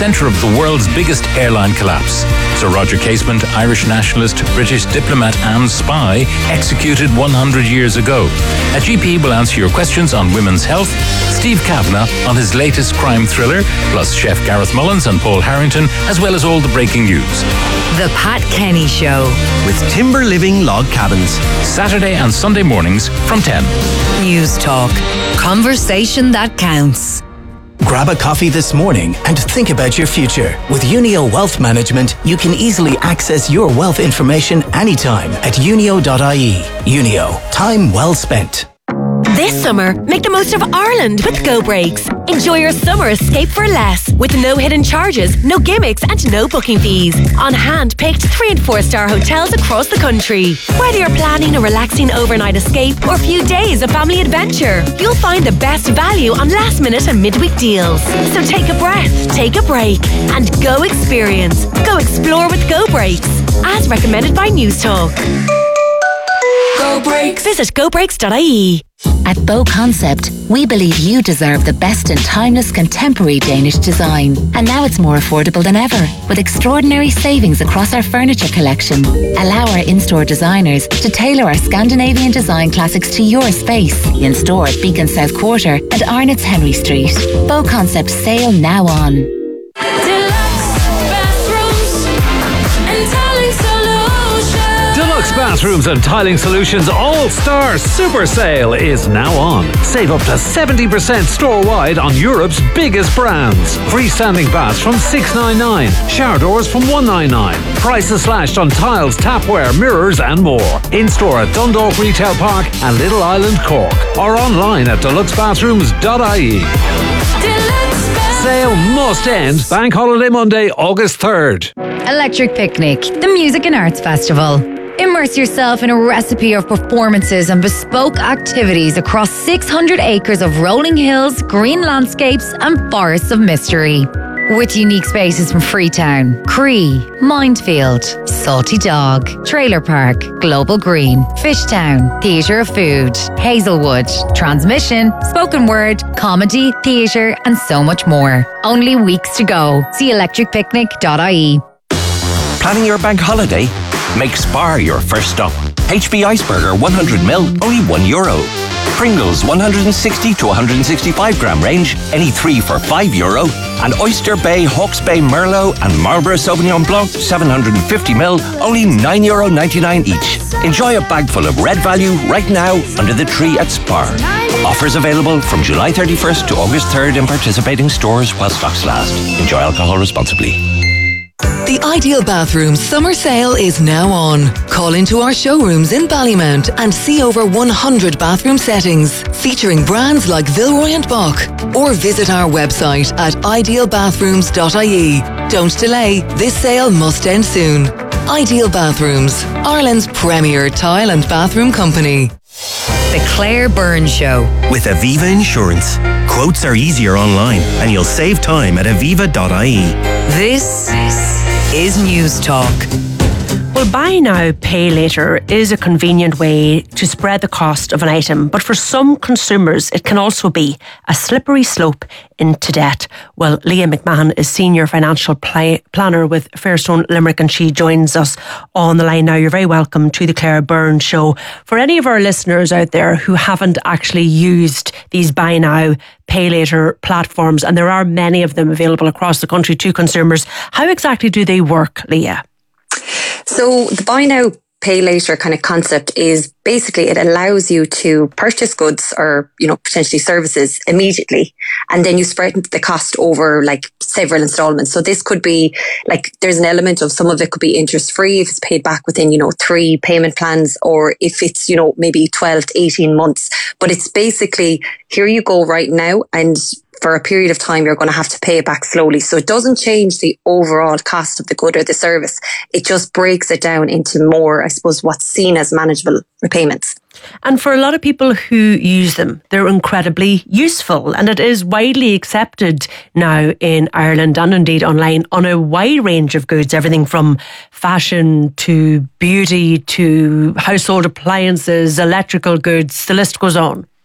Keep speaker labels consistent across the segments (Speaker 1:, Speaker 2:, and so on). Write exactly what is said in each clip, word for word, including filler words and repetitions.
Speaker 1: centre of the world's biggest airline collapse. Sir Roger Casement, Irish nationalist, British diplomat and spy, executed one hundred years ago. A G P will answer your questions on women's health, Steve Kavanagh on his latest crime thriller, plus Chef Gareth Mullins and Paul Harrington, as well as all the breaking news.
Speaker 2: The Pat Kenny Show.
Speaker 3: With Timber Living Log Cabins.
Speaker 1: Saturday and Sunday mornings from ten.
Speaker 2: News Talk. Conversation that counts.
Speaker 3: Grab a coffee this morning and think about your future. With Unio Wealth Management, you can easily access your wealth information anytime at unio dot I E. Unio. Time well spent.
Speaker 4: This summer, make the most of Ireland with Go Breaks. Enjoy your summer escape for less, with no hidden charges, no gimmicks and no booking fees. On hand-picked three and four star hotels across the country. Whether you're planning a relaxing overnight escape or a few days of family adventure, you'll find the best value on last minute and midweek deals. So take a breath, take a break and go experience. Go explore with Go Breaks, as recommended by News Talk. Go Breaks. Visit go breaks dot I E.
Speaker 5: At Bow Concept, we believe you deserve the best in timeless contemporary Danish design. And now it's more affordable than ever, with extraordinary savings across our furniture collection. Allow our in-store designers to tailor our Scandinavian design classics to your space. In store at Beacon South Quarter and Arnott's Henry Street. Bow Concept sale now on.
Speaker 6: Deluxe Bathrooms and Tiling Solutions All-Star Super Sale is now on. Save up to seventy percent store-wide on Europe's biggest brands. Freestanding baths from six ninety-nine, shower doors from one ninety-nine. Prices slashed on tiles, tapware, mirrors and more. In-store at Dundalk Retail Park and Little Island, Cork. Or online at deluxe bathrooms dot I E. Sale must end Bank Holiday Monday, August third.
Speaker 7: Electric Picnic, the Music and Arts Festival. Immerse yourself in a recipe of performances and bespoke activities across six hundred acres of rolling hills, green landscapes and forests of mystery. With unique spaces from Freetown, Cree, Mindfield, Salty Dog, Trailer Park, Global Green, Fishtown, Theatre of Food, Hazelwood, Transmission, Spoken Word, Comedy, Theatre and so much more. Only weeks to go. See electric picnic dot I E.
Speaker 8: Planning your bank holiday? Make Spar your first stop. H B Iceberger one hundred mil, only one euro. Pringles one hundred sixty to one hundred sixty-five gram range, any three for five euro. And Oyster Bay, Hawke's Bay Merlot and Marlborough Sauvignon Blanc seven hundred fifty mil, only nine euro ninety-nine each. Enjoy a bag full of red value right now under the tree at Spar. Offers available from July thirty-first to August third in participating stores while stocks last. Enjoy alcohol responsibly.
Speaker 9: The Ideal Bathrooms summer sale is now on. Call into our showrooms in Ballymount and see over one hundred bathroom settings featuring brands like Villeroy and Boch, or visit our website at ideal bathrooms dot I E. Don't delay, this sale must end soon. Ideal Bathrooms, Ireland's premier tile and bathroom company.
Speaker 2: The Claire Byrne Show.
Speaker 3: With Aviva Insurance. Quotes are easier online and you'll save time at aviva dot I E.
Speaker 2: This is News Talk.
Speaker 4: Well, buy now, pay later is a convenient way to spread the cost of an item, but for some consumers it can also be a slippery slope into debt. Well, Leah McMahon is Senior Financial Pl- Planner with Fairstone Limerick and she joins us on the line now. You're very welcome to the Claire Byrne Show. For any of our listeners out there who haven't actually used these buy now, pay later platforms, and there are many of them available across the country to consumers, how exactly do they work, Leah?
Speaker 10: So the buy now, pay later kind of concept is basically it allows you to purchase goods or, you know, potentially services immediately. And then you spread the cost over like several installments. So this could be like, there's an element of some of it could be interest free if it's paid back within, you know, three payment plans, or if it's, you know, maybe twelve to eighteen months. But it's basically, here you go right now, and for a period of time, you're going to have to pay it back slowly. So it doesn't change the overall cost of the good or the service. It just breaks it down into more, I suppose, what's seen as manageable repayments.
Speaker 4: And for a lot of people who use them, they're incredibly useful. And it is widely accepted now in Ireland and indeed online on a wide range of goods, everything from fashion to beauty to household appliances, electrical goods, the list goes on.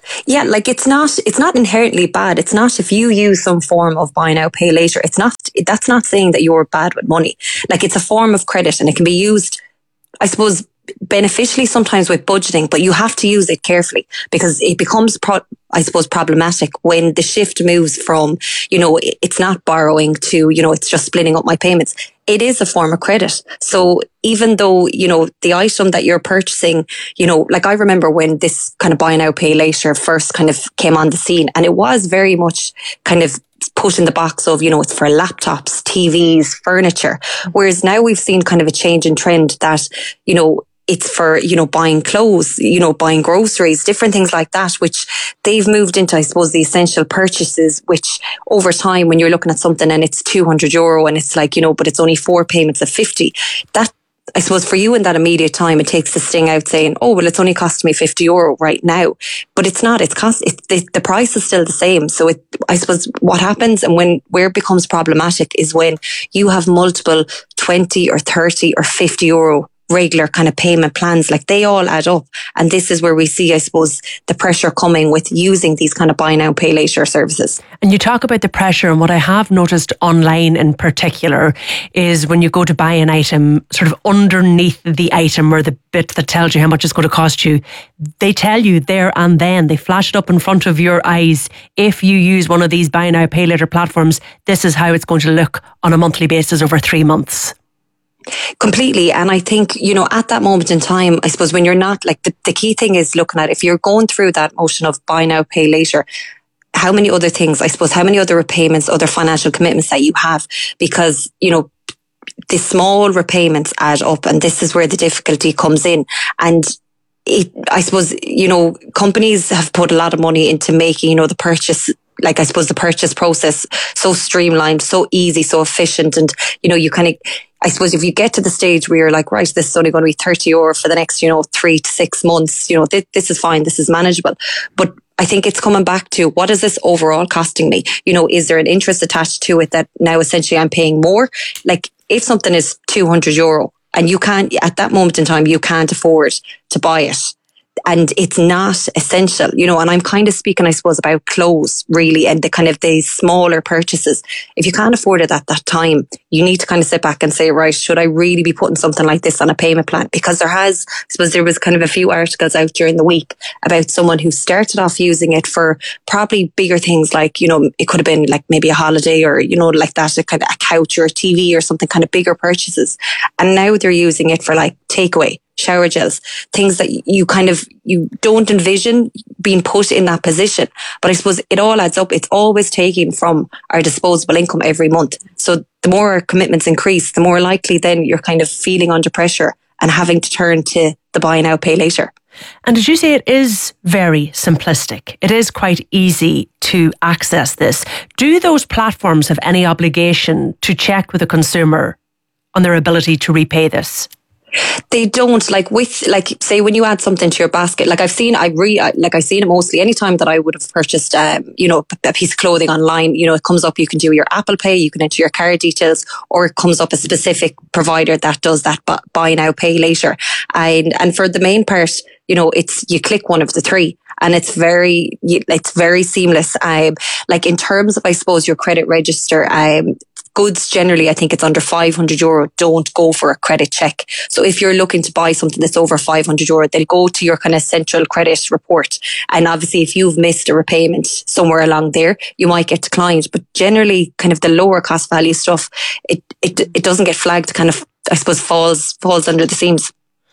Speaker 10: Yeah, like it's not, it's not inherently bad. It's not if you use some form of buy now, pay later. It's not, that's not saying that you're bad with money. Like it's a form of credit and it can be used, I suppose, beneficially sometimes with budgeting, but you have to use it carefully because it becomes, pro- I suppose, problematic when the shift moves from, you know, it's not borrowing to, you know, it's just splitting up my payments. It is a form of credit. So even though, you know, the item that you're purchasing, you know, like I remember when this kind of buy now, pay later first kind of came on the scene, and it was very much kind of put in the box of, you know, it's for laptops, T Vs, furniture. Whereas now we've seen kind of a change in trend that, you know, it's for, you know, buying clothes, you know, buying groceries, different things like that, which they've moved into, I suppose, the essential purchases, which over time, when you're looking at something and it's two hundred euro and it's like, you know, but it's only four payments of fifty, that, I suppose for you in that immediate time, it takes the sting out saying, oh, well, it's only costing me fifty euro right now. But it's not, it's cost, it's, the, the price is still the same. So it, I suppose what happens and when, where it becomes problematic is when you have multiple twenty or thirty or fifty euro regular kind of payment plans, like they all add up. And this is where we see, I suppose, the pressure coming with using these kind of buy now, pay later services.
Speaker 11: And you talk about the pressure, and what I have noticed online in particular is when you go to buy an item, sort of underneath the item or the bit that tells you how much it's going to cost you, they tell you there and then, they flash it up in front of your eyes. If you use one of these buy now, pay later platforms, this is how it's going to look on a monthly basis over three months.
Speaker 10: Completely. And I think, you know, at that moment in time, I suppose when you're not, like the, the key thing is looking at, if you're going through that motion of buy now, pay later, how many other things, I suppose, how many other repayments, other financial commitments that you have, because, you know, the small repayments add up, and this is where the difficulty comes in. And it, I suppose, you know, companies have put a lot of money into making, you know, the purchase, like I suppose the purchase process so streamlined, so easy, so efficient. And, you know, you kind of, I suppose if you get to the stage where you're like, right, this is only going to be thirty euro for the next, you know, three to six months, you know, th- this is fine, this is manageable. But I think it's coming back to, what is this overall costing me? You know, is there an interest attached to it that now essentially I'm paying more? Like if something is two hundred euro and you can't, at that moment in time, you can't afford to buy it, and it's not essential, you know, and I'm kind of speaking, I suppose, about clothes really, and the kind of the smaller purchases. If you can't afford it at that time, you need to kind of sit back and say, right, should I really be putting something like this on a payment plan? Because there has, I suppose there was kind of a few articles out during the week about someone who started off using it for probably bigger things, like, you know, it could have been like maybe a holiday or, you know, like that, a kind of a couch or a T V or something, kind of bigger purchases. And now they're using it for like takeaway, shower gels, things that you kind of, you don't envision being put in that position. But I suppose it all adds up. It's always taken from our disposable income every month. So the more our commitments increase, the more likely then you're kind of feeling under pressure and having to turn to the buy now, pay later.
Speaker 11: And as you say, it is very simplistic. It is quite easy to access this. Do those platforms have any obligation to check with a consumer on their ability to repay this?
Speaker 10: They don't. Like with, like, say when you add something to your basket, like I've seen, I re, like I've seen it mostly anytime that I would have purchased, um, you know, a piece of clothing online, you know, it comes up, you can do your Apple Pay, you can enter your card details, or it comes up a specific provider that does that buy now, pay later. And, and for the main part, you know, it's, you click one of the three. And it's very, it's very seamless. Um, like in terms of, I suppose, your credit register, um, goods generally, I think it's under five hundred euro, don't go for a credit check. So if you're looking to buy something that's over five hundred euro, they'll go to your kind of central credit report. And obviously if you've missed a repayment somewhere along there, you might get declined. But generally kind of the lower cost value stuff, it, it, it doesn't get flagged, kind of, I suppose, falls, falls under the seams.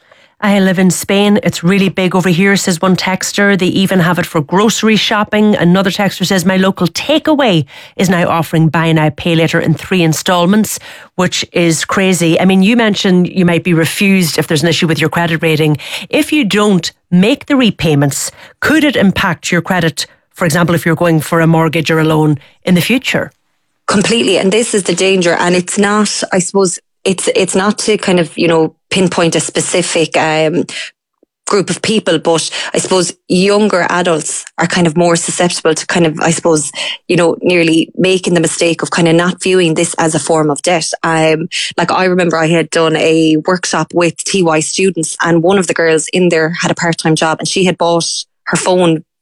Speaker 11: I live in Spain. It's really big over here, says one texter. They even have it for grocery shopping. Another texter says, my local takeaway is now offering buy now, pay later in three installments, which is crazy. I mean, you mentioned you might be refused if there's an issue with your credit rating. If you don't make the repayments, could it impact your credit, for example, if you're going for a mortgage or a loan in the future?
Speaker 10: Completely. And this is the danger. And it's not, I suppose, it's it's not to kind of, you know, pinpoint a specific um, group of people, but I suppose younger adults are kind of more susceptible to kind of, I suppose, you know, nearly making the mistake of kind of not viewing this as a form of debt. Um, like I remember I had done a workshop with T Y students, and one of the girls in there had a part-time job, and she had bought her phone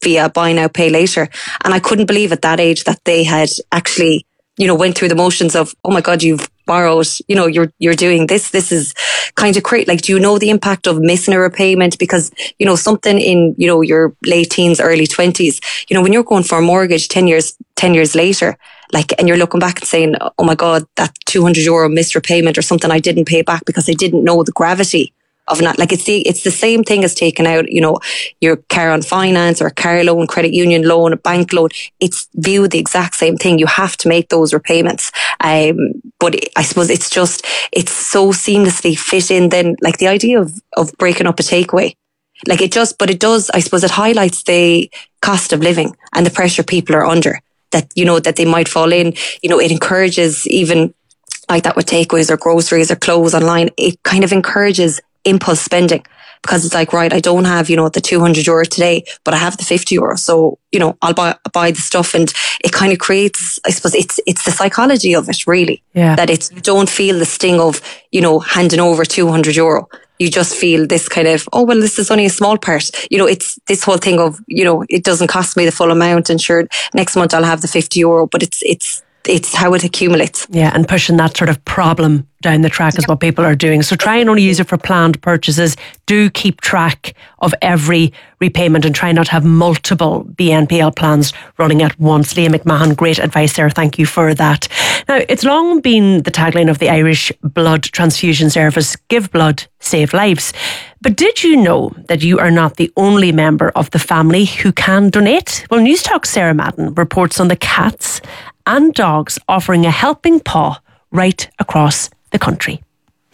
Speaker 10: via buy now, pay later. And I couldn't believe at that age that they had actually, you know, went through the motions of, oh my God, you've borrowed, you know, you're, you're doing this. This is kind of great. Like, do you know the impact of missing a repayment? Because, you know, something in, you know, your late teens, early twenties, you know, when you're going for a mortgage ten years, ten years later, like, and you're looking back and saying, oh my God, that two hundred euro missed repayment or something I didn't pay back because I didn't know the gravity of not, like, it's the, it's the same thing as taking out, you know, your car on finance or a car loan, credit union loan, a bank loan. It's viewed the exact same thing. You have to make those repayments. Um, but I suppose it's just, it's so seamlessly fit in then, like the idea of, of breaking up a takeaway. Like it just, but it does, I suppose it highlights the cost of living and the pressure people are under, that, you know, that they might fall in. You know, it encourages, even like that with takeaways or groceries or clothes online, it kind of encourages impulse spending, because it's like, right, I don't have, you know, the two hundred euro today, but I have the fifty euro. So, you know, I'll buy, buy the stuff, and it kind of creates, I suppose it's, it's the psychology of it really.
Speaker 11: Yeah.
Speaker 10: That it's, you don't feel the sting of, you know, handing over two hundred euro. You just feel this kind of, oh, well, this is only a small part. You know, it's this whole thing of, you know, it doesn't cost me the full amount, and sure, next month I'll have the fifty euro, but it's, it's, it's how it accumulates.
Speaker 11: Yeah, and pushing that sort of problem down the track is what people are doing. So try and only use it for planned purchases. Do keep track of every repayment and try not to have multiple B N P L plans running at once. Leah McMahon, great advice there. Thank you for that. Now, it's long been the tagline of the Irish Blood Transfusion Service, give blood, save lives. But did you know that you are not the only member of the family who can donate? Well, News Talk's Sarah Madden reports on the cats and dogs offering a helping paw right across the country.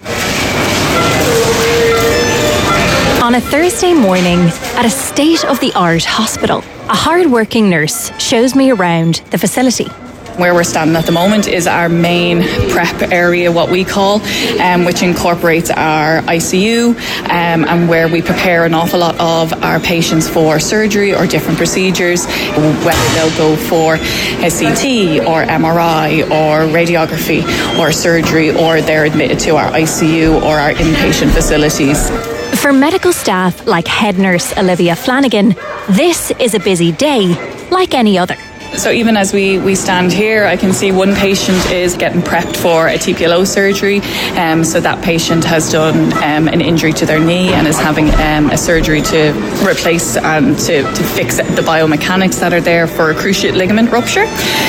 Speaker 12: On a Thursday morning at a state-of-the-art hospital, a hard-working nurse shows me around the facility.
Speaker 13: Where we're standing at the moment is our main prep area, what we call, um, which incorporates our I C U um, and where we prepare an awful lot of our patients for surgery or different procedures, whether they'll go for a C T or M R I or radiography or surgery, or they're admitted to our I C U or our inpatient facilities.
Speaker 12: For medical staff like head nurse Olivia Flanagan, this is a busy day like any other.
Speaker 13: So even as we, we stand here, I can see one patient is getting prepped for a T P L O surgery. Um, so that patient has done um, an injury to their knee and is having um, a surgery to replace and to, to fix the biomechanics that are there for a cruciate ligament rupture.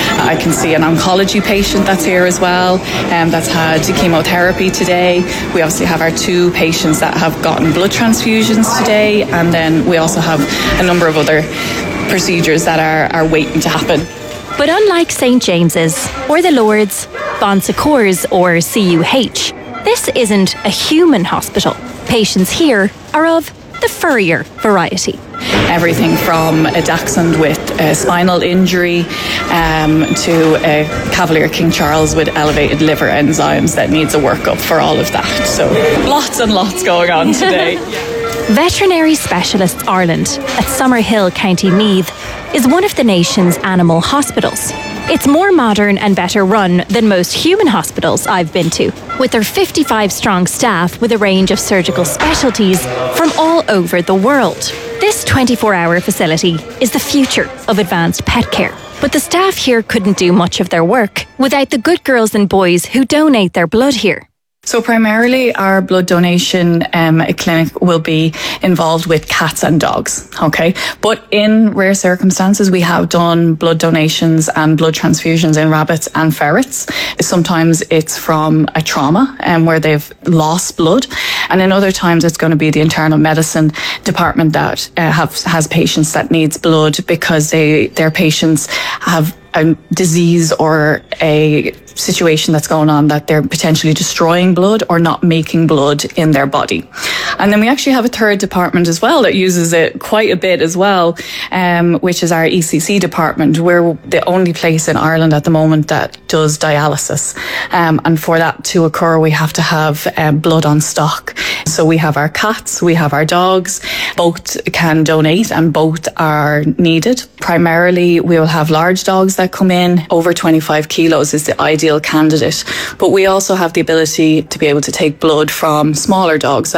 Speaker 13: I can see an oncology patient that's here as well, um, that's had chemotherapy today. We obviously have our two patients that have gotten blood transfusions today, and then we also have a number of other procedures that are, are waiting to happen.
Speaker 12: But unlike Saint James's or the Lourdes, Bon Secours or C U H, this isn't a human hospital. Patients here are of the furrier variety.
Speaker 13: Everything from a dachshund with a spinal injury um, to a Cavalier King Charles with elevated liver enzymes that needs a workup for all of that. So lots and lots going on today.
Speaker 12: Veterinary Specialists Ireland at Summerhill, County Meath, is one of the nation's animal hospitals. It's more modern and better run than most human hospitals I've been to, with their fifty-five strong staff with a range of surgical specialties from all over the world. This twenty-four hour facility is the future of advanced pet care. But the staff here couldn't do much of their work without the good girls and boys who donate their blood here.
Speaker 13: So primarily our blood donation um, clinic will be involved with cats and dogs, okay? But in rare circumstances, we have done blood donations and blood transfusions in rabbits and ferrets. Sometimes it's from a trauma um, where they've lost blood. And in other times, it's going to be the internal medicine department that uh, have, has patients that needs blood because they their patients have a disease or a situation that's going on that they're potentially destroying blood or not making blood in their body. And then we actually have a third department as well that uses it quite a bit as well, um, which is our E C C department. We're the only place in Ireland at the moment that does dialysis. Um, and for that to occur, we have to have um, blood on stock. So we have our cats, we have our dogs, both can donate and both are needed. Primarily, we will have large dogs that come in. Over twenty-five kilos is the ideal candidate. But we also have the ability to be able to take blood from smaller dogs that are over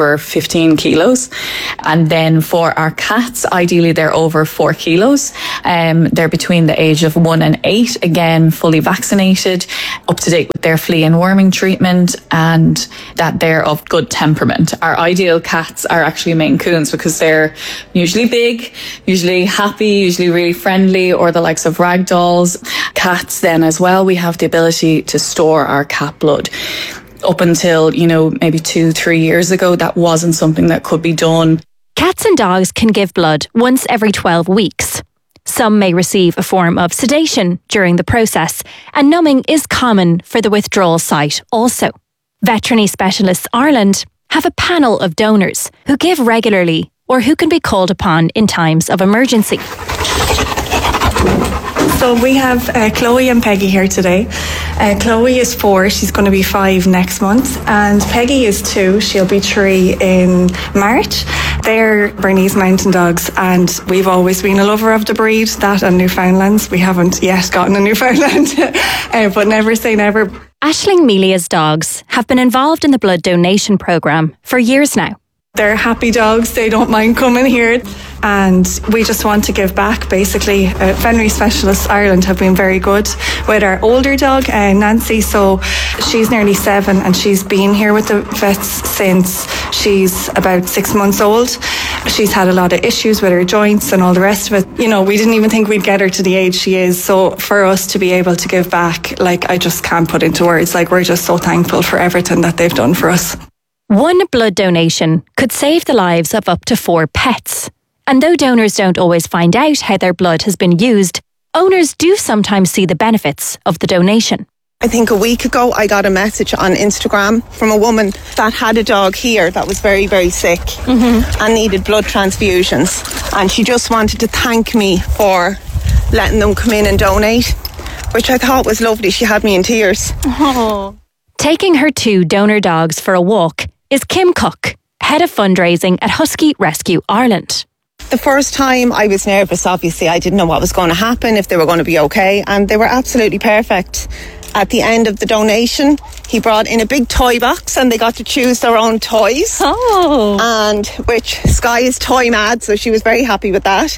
Speaker 13: over fifteen kilos. And then for our cats, ideally they're over four kilos. Um, they're between the age of one and eight, again, fully vaccinated, up to date with their flea and worming treatment, and that they're of good temperament. Our ideal cats are actually Maine Coons because they're usually big, usually happy, usually really friendly, or the likes of ragdolls. Cats then as well, we have the ability to store our cat blood. Up until, you know, maybe two, three years ago, that wasn't something that could be done.
Speaker 12: Cats and dogs can give blood once every twelve weeks. Some may receive a form of sedation during the process, and numbing is common for the withdrawal site also. Veterinary Specialists Ireland have a panel of donors who give regularly or who can be called upon in times of emergency.
Speaker 14: So we have uh, Chloe and Peggy here today. Uh, Chloe is four, she's going to be five next month, and Peggy is two, she'll be three in March. They're Bernese Mountain Dogs, and we've always been a lover of the breed, that and Newfoundlands. We haven't yet gotten a Newfoundland, uh, but never say never.
Speaker 12: Aisling Melia's dogs have been involved in the blood donation programme for years now.
Speaker 14: They're happy dogs, they don't mind coming here, and we just want to give back basically. uh, Veterinary Specialists Ireland have been very good with our older dog, uh, Nancy, so she's nearly seven and she's been here with the vets since she's about six months old. She's had a lot of issues with her joints and all the rest of it. You know, we didn't even think we'd get her to the age she is, so for us to be able to give back, like, I just can't put into words. Like, we're just so thankful for everything that they've done for us.
Speaker 12: One blood donation could save the lives of up to four pets. And though donors don't always find out how their blood has been used, owners do sometimes see the benefits of the donation.
Speaker 15: I think a week ago I got a message on Instagram from a woman that had a dog here that was very, very sick mm-hmm. and needed blood transfusions. And she just wanted to thank me for letting them come in and donate, which I thought was lovely. She had me in tears.
Speaker 12: Oh. Taking her two donor dogs for a walk is Kim Cook, head of fundraising at Husky Rescue Ireland.
Speaker 15: The first time I was nervous, obviously. I didn't know what was going to happen, if they were going to be okay, and they were absolutely perfect. At the end of the donation, he brought in a big toy box and they got to choose their own toys.
Speaker 12: Oh.
Speaker 15: And which Sky is toy mad, so she was very happy with that.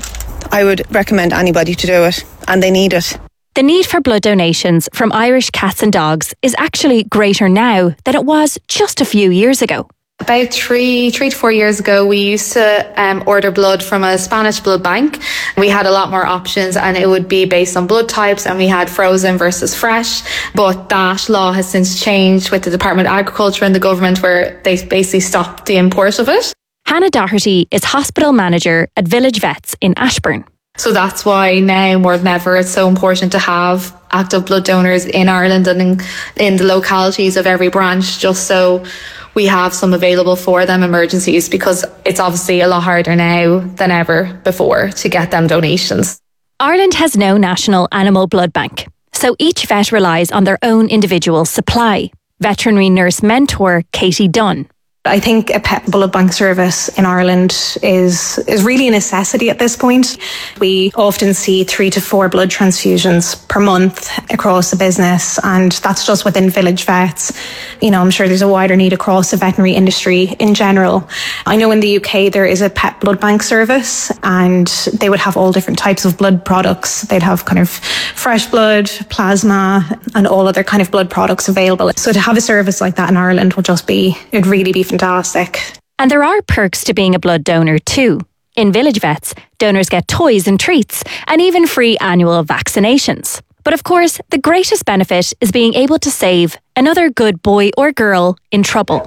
Speaker 15: I would recommend anybody to do it, and they need it.
Speaker 12: The need for blood donations from Irish cats and dogs is actually greater now than it was just a few years ago.
Speaker 16: About three, three to four years ago, we used to um, order blood from a Spanish blood bank. We had a lot more options, and it would be based on blood types, and we had frozen versus fresh. But that law has since changed with the Department of Agriculture and the government, where they basically stopped the import of it.
Speaker 12: Hannah Doherty is hospital manager at Village Vets in Ashbourne.
Speaker 16: So that's why now more than ever it's so important to have active blood donors in Ireland and in, in the localities of every branch, just so we have some available for them emergencies, because it's obviously a lot harder now than ever before to get them donations.
Speaker 12: Ireland has no national animal blood bank, so each vet relies on their own individual supply. Veterinary nurse mentor Katie Dunn.
Speaker 17: I think a pet blood bank service in Ireland is is really a necessity at this point. We often see three to four blood transfusions per month across the business, and that's just within Village Vets. You know, I'm sure there's a wider need across the veterinary industry in general. I know in the U K there is a pet blood bank service, and they would have all different types of blood products. They'd have kind of fresh blood, plasma, and all other kind of blood products available. So to have a service like that in Ireland would just be, it'd really be fantastic.
Speaker 12: And there are perks to being a blood donor too. In Village Vets, donors get toys and treats, and even free annual vaccinations. But of course, the greatest benefit is being able to save another good boy or girl in trouble.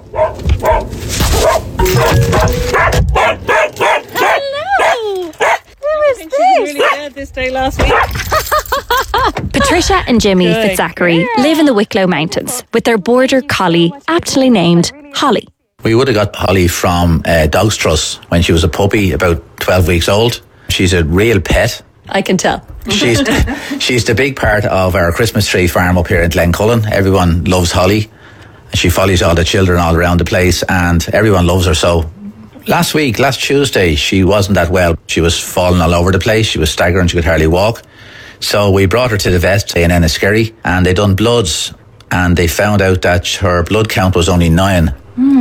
Speaker 11: Hello! Who is this? She was really dead this day last week.
Speaker 12: Patricia and Jimmy
Speaker 11: Good
Speaker 12: Fitzachary
Speaker 11: girl.
Speaker 12: live in the Wicklow Mountains with their border collie, aptly named Holly.
Speaker 18: We would have got Holly from uh, Dogs Trust when she was a puppy, about twelve weeks old. She's a real pet.
Speaker 11: I can tell.
Speaker 18: She's she's the big part of our Christmas tree farm up here in Glencullen. Everyone loves Holly. She follows all the children all around the place, and everyone loves her. So last week, last Tuesday, she wasn't that well. She was falling all over the place. She was staggering. She could hardly walk. So we brought her to the vet in Enniskerry, and they done bloods, and they found out that her blood count was only nine.
Speaker 12: Mm.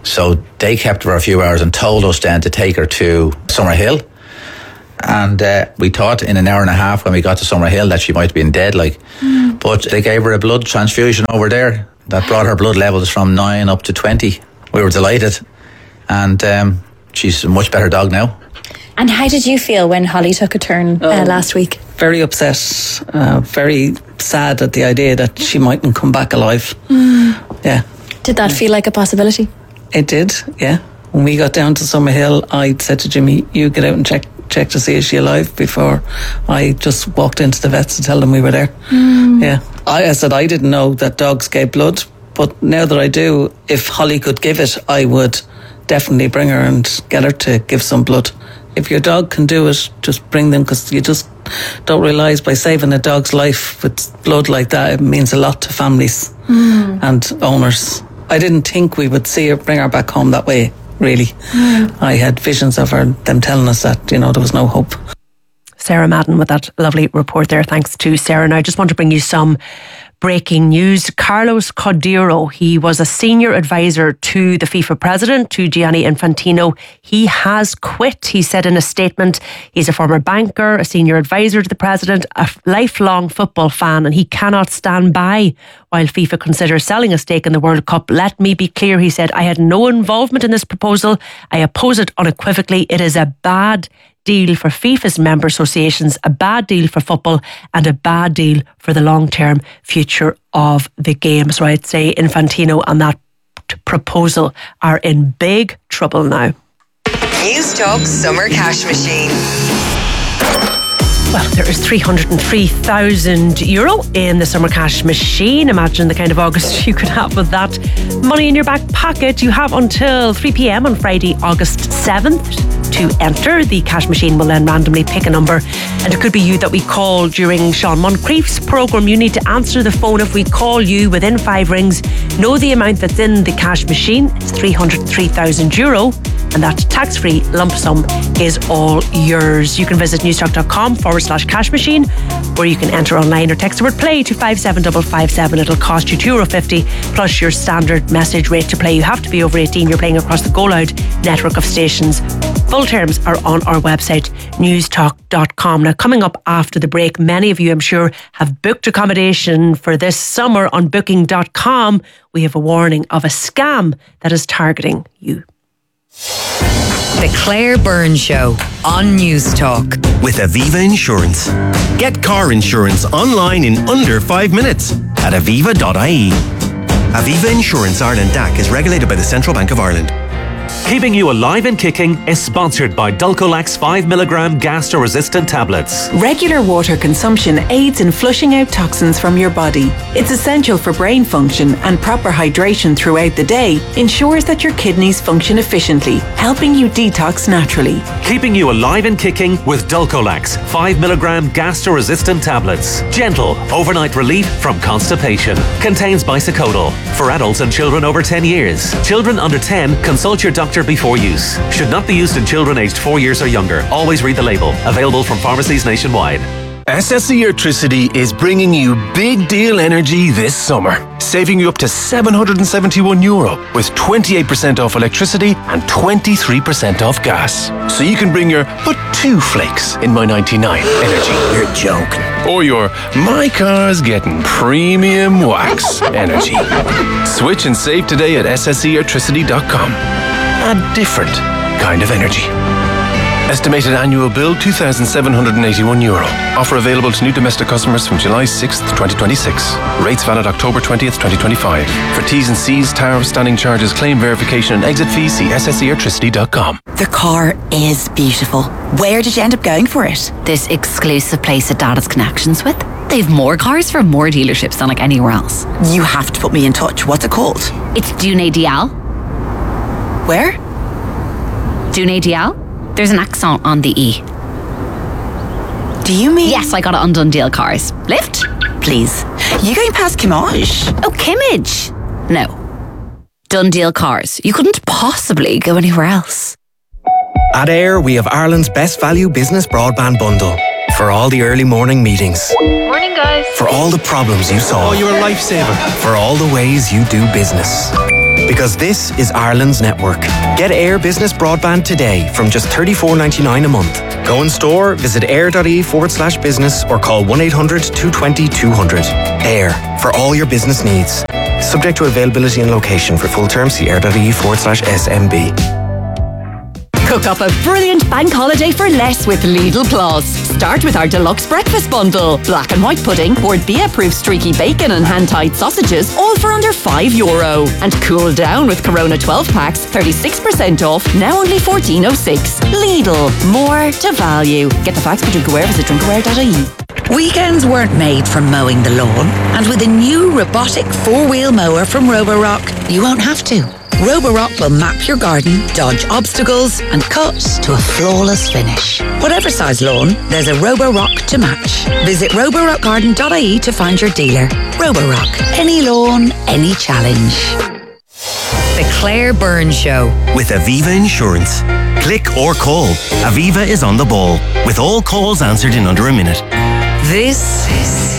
Speaker 18: So they kept her for a few hours and told us then to take her to Summerhill. And uh, we thought in an hour and a half when we got to Summerhill that she might have been dead, like. Mm. But they gave her a blood transfusion over there that brought her blood levels from nine up to twenty. We were delighted. And um, she's a much better dog now.
Speaker 12: And how did you feel when Holly took a turn uh,
Speaker 19: um,
Speaker 12: last week?
Speaker 19: Very upset, uh, very sad at the idea that she mightn't come back alive.
Speaker 12: Mm.
Speaker 19: Yeah.
Speaker 12: Did that feel like a possibility?
Speaker 19: It did, yeah. When we got down to Summerhill, I said to Jimmy, you get out and check check to see is she alive, before I just walked into the vets to tell them we were there.
Speaker 12: Mm.
Speaker 19: Yeah. I, I said I didn't know that dogs gave blood, but now that I do, if Holly could give it, I would definitely bring her and get her to give some blood. If your dog can do it, just bring them, because you just don't realise by saving a dog's life with blood like that, it means a lot to families mm. and owners. I didn't think we would see her, bring her back home that way, really. Mm. I had visions of her, them telling us that, you know, there was no hope.
Speaker 11: Sarah Madden with that lovely report there. Thanks to Sarah. Now I just want to bring you some breaking news. Carlos Cordeiro, he was a senior advisor to the FIFA president, to Gianni Infantino. He has quit, he said in a statement. He's a former banker, a senior advisor to the president, a lifelong football fan, and he cannot stand by while FIFA considers selling a stake in the World Cup. Let me be clear, he said, I had no involvement in this proposal. I oppose it unequivocally. It is a bad deal for FIFA's member associations, a bad deal for football, and a bad deal for the long-term future of the game. So I'd say Infantino and that t- proposal are in big trouble now.
Speaker 2: News Talk Summer Cash Machine.
Speaker 11: Well, there is three hundred three thousand euro in the Summer Cash Machine. Imagine the kind of August you could have with that money in your back pocket. You have until three p.m. on Friday, August seventh to enter. The cash machine will then randomly pick a number, and it could be you that we call during Sean Moncrief's programme. You need to answer the phone if we call you within five rings. Know the amount that's in the cash machine. It's three hundred three thousand euro, and that tax-free lump sum is all yours. You can visit newstalk.com forward slash cash machine, where you can enter online or text the word play to five seven five five seven. It'll cost you two euro fifty plus your standard message rate to play. You have to be over eighteen. You're playing across the Go Loud network of stations. Full terms are on our website, newstalk dot com. Now, coming up after the break, many of you, I'm sure, have booked accommodation for this summer on booking dot com. We have a warning of a scam that is targeting you.
Speaker 2: The Claire Byrne Show on News Talk.
Speaker 20: With Aviva Insurance. Get car insurance online in under five minutes at aviva dot I E. Aviva Insurance Ireland D A C is regulated by the Central Bank of Ireland.
Speaker 6: Keeping you alive and kicking is sponsored by Dulcolax five milligram gastro-resistant tablets.
Speaker 21: Regular water consumption aids in flushing out toxins from your body. It's essential for brain function, and proper hydration throughout the day ensures that your kidneys function efficiently, helping you detox naturally.
Speaker 6: Keeping you alive and kicking with Dulcolax five milligram gastro-resistant tablets. Gentle overnight relief from constipation. Contains bisacodyl. For adults and children over ten years. Children under ten, consult your doctor before use. Should not be used in children aged four years or younger. Always read the label. Available from pharmacies nationwide.
Speaker 22: S S E Electricity is bringing you big deal energy this summer, saving you up to seven hundred seventy-one euro with twenty-eight percent off electricity and twenty-three percent off gas. So you can bring your but two flakes in my ninety-nine energy. You're joking. Or your my car's getting premium wax energy. Switch and save today at s s e electricity dot com. A different kind of energy. Estimated annual bill two thousand seven hundred eighty-one euro. Offer available to new domestic customers from July sixth, twenty twenty-six. Rates valid October twentieth, twenty twenty-five. For T's and C's, tariff, standing charges, claim verification and exit fees, see s s e electricity dot com.
Speaker 23: The car is beautiful. Where did you end up going for it?
Speaker 5: This exclusive place that Dad has connections with. They've more cars from more dealerships than like anywhere else.
Speaker 23: You have to put me in touch. What's it called?
Speaker 5: It's Dune Dial.
Speaker 23: Where?
Speaker 5: Dune Dial. There's an accent on the E.
Speaker 23: Do you mean?
Speaker 5: Yes, I got it on Dundeel Cars. Lift? Please.
Speaker 23: You going past Kimmage?
Speaker 5: Oh, Kimmage? No. Dundeel Cars. You couldn't possibly go anywhere else.
Speaker 20: At Air, we have Ireland's best value business broadband bundle. For all the early morning meetings.
Speaker 24: Morning, guys.
Speaker 20: For all the problems you solve.
Speaker 22: Oh, you're a lifesaver.
Speaker 20: For all the ways you do business.
Speaker 1: Because this is Ireland's network. Get Air Business Broadband today from just thirty-four ninety-nine a month. Go in store, visit air.ie forward slash business or call one eight hundred two two zero two hundred. Air, for all your business needs. Subject to availability and location. For full terms, see air.ie forward slash SMB.
Speaker 7: Cook up a brilliant bank holiday for less with Lidl Plus. Start with our deluxe breakfast bundle. Black and white pudding, Port Bia-proof streaky bacon and hand-tied sausages, all for under five euro. And cool down with Corona twelve packs, thirty-six percent off, now only fourteen oh six. Lidl, more to value. Get the facts for Drinkaware, visit drinkaware dot I E.
Speaker 8: Weekends weren't made for mowing the lawn, and with a new robotic four-wheel mower from Roborock, you won't have to. Roborock will map your garden, dodge obstacles, and cut to a flawless finish. Whatever size lawn, there's a Roborock to match. Visit roborock garden dot I E to find your dealer. Roborock, any lawn, any challenge.
Speaker 2: The Claire Byrne Show
Speaker 20: with Aviva Insurance. Click or call. Aviva is on the ball, with all calls answered in under a minute.
Speaker 2: This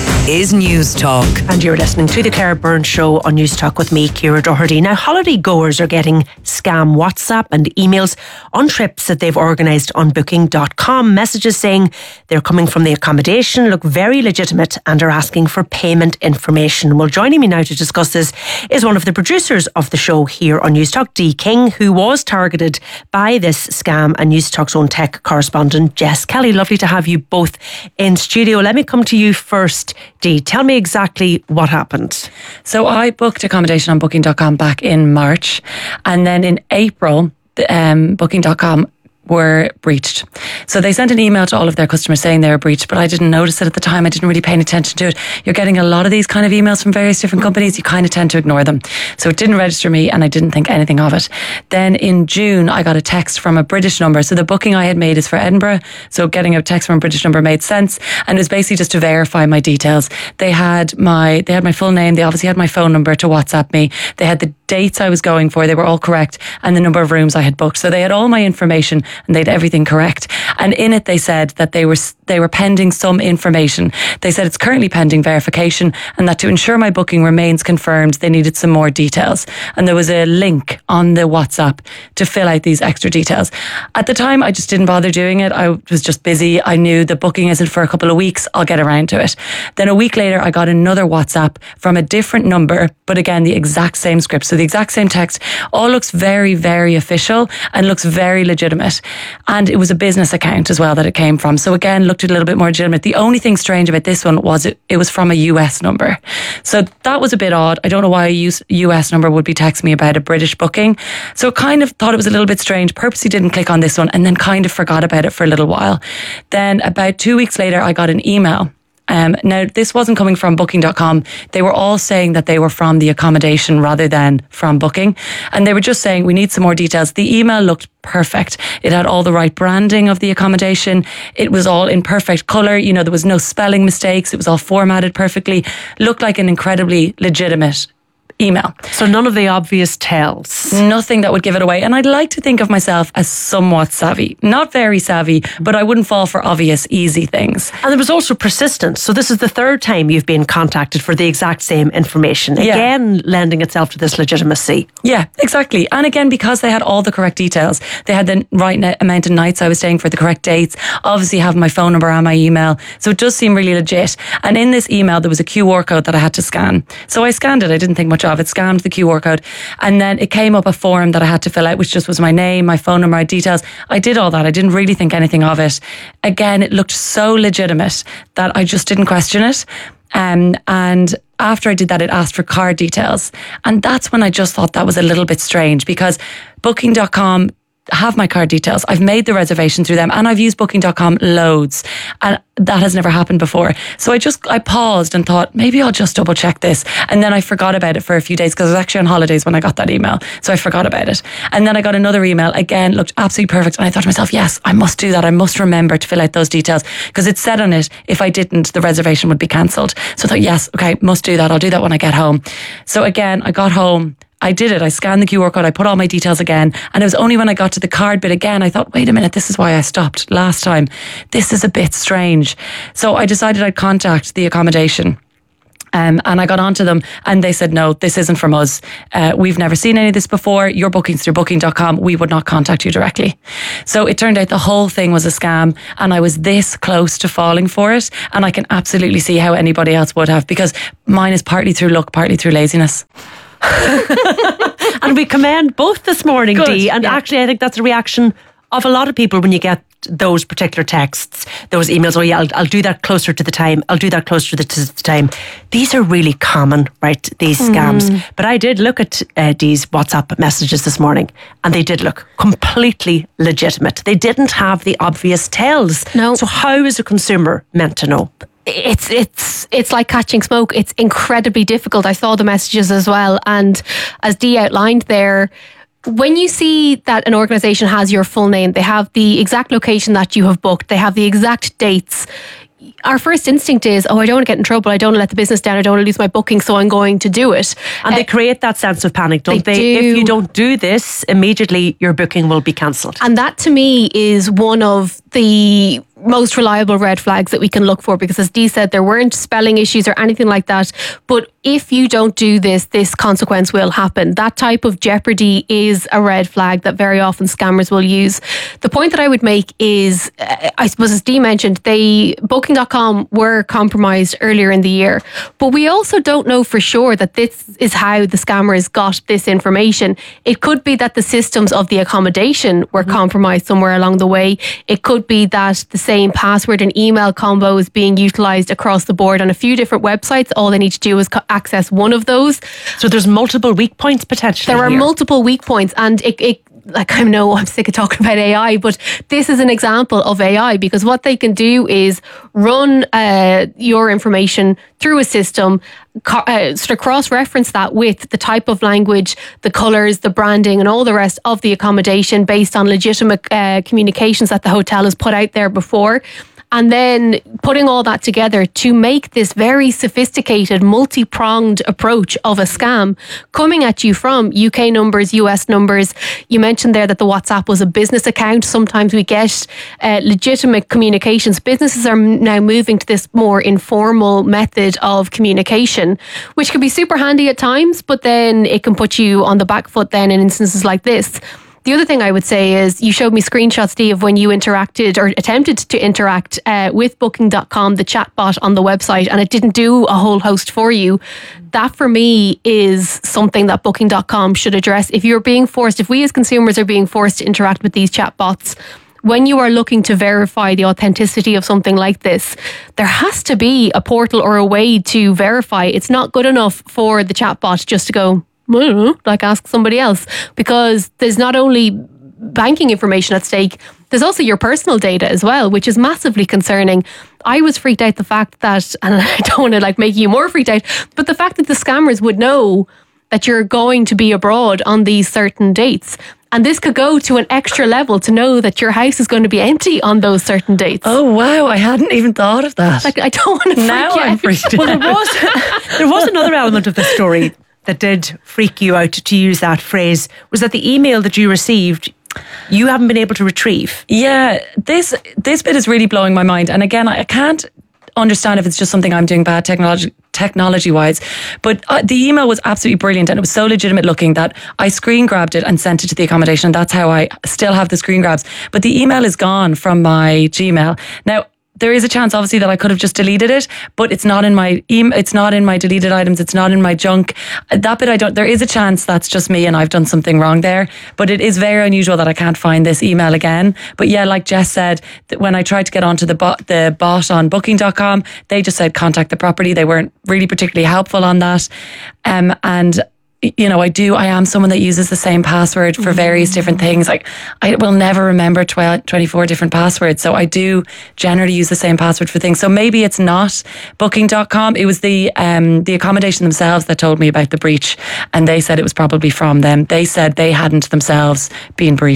Speaker 2: is News Talk.
Speaker 11: And you're listening to the Claire Byrne Show on News Talk with me, Ciara Doherty. Now, holiday goers are getting scam WhatsApp and emails on trips that they've organised on booking dot com. Messages saying they're coming from the accommodation, look very legitimate, and are asking for payment information. Well, joining me now to discuss this is one of the producers of the show here on News Talk, Dee King, who was targeted by this scam, and News Talk's own tech correspondent, Jess Kelly. Lovely to have you both in studio. Let me come to you first, Dee. Tell me exactly what happened.
Speaker 24: So I booked accommodation on booking dot com back in March, and then in April, um, booking dot com were breached. So they sent an email to all of their customers saying they were breached, but I didn't notice it at the time. I didn't really pay any attention to it. You're getting a lot of these kind of emails from various different companies. You kind of tend to ignore them. So it didn't register me, and I didn't think anything of it. Then in June, I got a text from a British number. So the booking I had made is for Edinburgh. So getting a text from a British number made sense. And it was basically just to verify my details. They had my, they had my full name. They obviously had my phone number to WhatsApp me. They had the dates I was going for. They were all correct. And the number of rooms I had booked. So they had all my information, and they had everything correct. And in it, they said that they were they were pending some information. They said it's currently pending verification, and that to ensure my booking remains confirmed, they needed some more details. And there was a link on the WhatsApp to fill out these extra details. At the time, I just didn't bother doing it. I was just busy. I knew the booking isn't for a couple of weeks. I'll get around to it. Then a week later, I got another WhatsApp from a different number, but again, the exact same script. So the exact same text. All looks very, very official and looks very legitimate. And it was a business account as well that it came from. So again, looked a little bit more legitimate. The only thing strange about this one was it, it was from a U S number. So that was a bit odd. I don't know why a U S number would be texting me about a British booking. So kind of thought it was a little bit strange. Purposely didn't click on this one, and then kind of forgot about it for a little while. Then about two weeks later, I got an email. Um, now, this wasn't coming from booking dot com. They were all saying that they were from the accommodation rather than from booking. And they were just saying, we need some more details. The email looked perfect. It had all the right branding of the accommodation. It was all in perfect colour. You know, there was no spelling mistakes. It was all formatted perfectly. Looked like an incredibly legitimate email.
Speaker 11: So none of the obvious tells.
Speaker 24: Nothing that would give it away. And I'd like to think of myself as somewhat savvy. Not very savvy, but I wouldn't fall for obvious, easy things.
Speaker 11: And there was also persistence. So this is the third time you've been contacted for the exact same information. Again, yeah. lending itself to this legitimacy.
Speaker 24: Yeah, exactly. And again, because they had all the correct details. They had the right amount of nights I was staying for, the correct dates. Obviously have my phone number and my email. So it does seem really legit. And in this email, there was a Q R code that I had to scan. So I scanned it. I didn't think much of it, scanned the Q R code, and then it came up a form that I had to fill out, which just was my name, my phone number, my details. I did all that. I didn't really think anything of it. Again, it looked so legitimate that I just didn't question it. Um, and after I did that, it asked for card details. And that's when I just thought that was a little bit strange, because booking dot com have my card details. I've made the reservation through them, and I've used booking dot com loads, and that has never happened before. So I just, I paused and thought, maybe I'll just double check this. And then I forgot about it for a few days, because I was actually on holidays when I got that email. So I forgot about it. And then I got another email, again, looked absolutely perfect. And I thought to myself, yes, I must do that. I must remember to fill out those details, because it said on it, if I didn't, the reservation would be cancelled. So I thought, yes, okay, must do that. I'll do that when I get home. So again, I got home. I did it. I scanned the Q R code. I put all my details again. And it was only when I got to the card bit again, I thought, wait a minute, this is why I stopped last time. This is a bit strange. So I decided I'd contact the accommodation. Um, and I got onto them and they said, no, this isn't from us. Uh, we've never seen any of this before. Your bookings through booking dot com. We would not contact you directly. So it turned out the whole thing was a scam and I was this close to falling for it. And I can absolutely see how anybody else would have, because mine is partly through luck, partly through laziness.
Speaker 11: And we commend both this morning,
Speaker 24: Good,
Speaker 11: Dee. And
Speaker 24: yeah.
Speaker 11: actually, I think that's a reaction of a lot of people when you get those particular texts, those emails. Oh yeah, I'll, I'll do that closer to the time. I'll do that closer to the, to the time. These are really common, right? These scams.
Speaker 12: Mm.
Speaker 11: But I did look at uh, Dee's WhatsApp messages this morning, and they did look completely legitimate. They didn't have the obvious tells.
Speaker 12: No.
Speaker 11: So how is a consumer meant to know?
Speaker 12: It's it's it's like catching smoke. It's incredibly difficult. I saw the messages as well, and as Dee outlined there, when you see that an organisation has your full name, they have the exact location that you have booked, they have the exact dates, our first instinct is, oh, I don't want to get in trouble, I don't want to let the business down, I don't want to lose my booking, so I'm going to do it.
Speaker 11: And
Speaker 12: uh,
Speaker 11: they create that sense of panic, don't
Speaker 12: they?
Speaker 11: they?
Speaker 12: Do.
Speaker 11: If you don't do this, immediately your booking will be cancelled.
Speaker 12: And that to me is one of the most reliable red flags that we can look for, because as Dee said, there weren't spelling issues or anything like that, but if you don't do this, this consequence will happen. That type of jeopardy is a red flag that very often scammers will use. The point that I would make is, uh, I suppose as Dee mentioned, they booking dot com were compromised earlier in the year, but we also don't know for sure that this is how the scammers got this information. It could be that the systems of the accommodation were mm-hmm. compromised somewhere along the way. It could be that the same password and email combo is being utilised across the board on a few different websites. All they need to do is co- access one of those.
Speaker 11: So there's multiple weak points potentially.
Speaker 12: There are
Speaker 11: here.
Speaker 12: multiple weak points, and it, it like I know I'm sick of talking about A I, but this is an example of A I, because what they can do is run uh, your information through a system, co- uh, sort of cross-reference that with the type of language, the colours, the branding and all the rest of the accommodation based on legitimate uh, communications that the hotel has put out there before. And then putting all that together to make this very sophisticated, multi-pronged approach of a scam coming at you from U K numbers, U S numbers. You mentioned there that the WhatsApp was a business account. Sometimes we get uh, legitimate communications. Businesses are now moving to this more informal method of communication, which can be super handy at times, but then it can put you on the back foot then in instances like this. The other thing I would say is you showed me screenshots, Steve, of when you interacted or attempted to interact uh, with booking dot com, the chatbot on the website, and it didn't do a whole host for you. That for me is something that booking dot com should address. If you're being forced, if we as consumers are being forced to interact with these chatbots, when you are looking to verify the authenticity of something like this, there has to be a portal or a way to verify. It's not good enough for the chatbot just to go, I don't know, like ask somebody else, because there's not only banking information at stake, there's also your personal data as well, which is massively concerning. I was freaked out the fact that, and I don't want to like make you more freaked out, but the fact that the scammers would know that you're going to be abroad on these certain dates. And this could go to an extra level to know that your house is going to be empty on those certain dates.
Speaker 24: Oh, wow. I hadn't even thought of that.
Speaker 12: Like, I don't want to freak
Speaker 24: now
Speaker 12: you
Speaker 24: I'm
Speaker 12: out.
Speaker 24: freaked
Speaker 11: Well, there was, there was another element of the story that did freak you out, to use that phrase, was that the email that you received, you haven't been able to retrieve.
Speaker 24: Yeah, this this bit is really blowing my mind. And again, I can't understand if it's just something I'm doing bad technology technology wise, but uh, the email was absolutely brilliant and it was so legitimate looking that I screen grabbed it and sent it to the accommodation. That's how I still have the screen grabs. But the email is gone from my Gmail. Now, there is a chance, obviously, that I could have just deleted it, but it's not in my email. It's not in my deleted items. It's not in my junk. That bit I don't. There is a chance that's just me and I've done something wrong there. But it is very unusual that I can't find this email again. But yeah, like Jess said, that when I tried to get onto the bot, the bot on booking dot com, they just said contact the property. They weren't really particularly helpful on that. Um, and you know, I do, I am someone that uses the same password for various different things. Like, I will never remember twelve, twenty-four different passwords. So I do generally use the same password for things. So maybe it's not booking dot com. It was the um, the accommodation themselves that told me about the breach. And they said it was probably from them. They said they hadn't themselves been breached.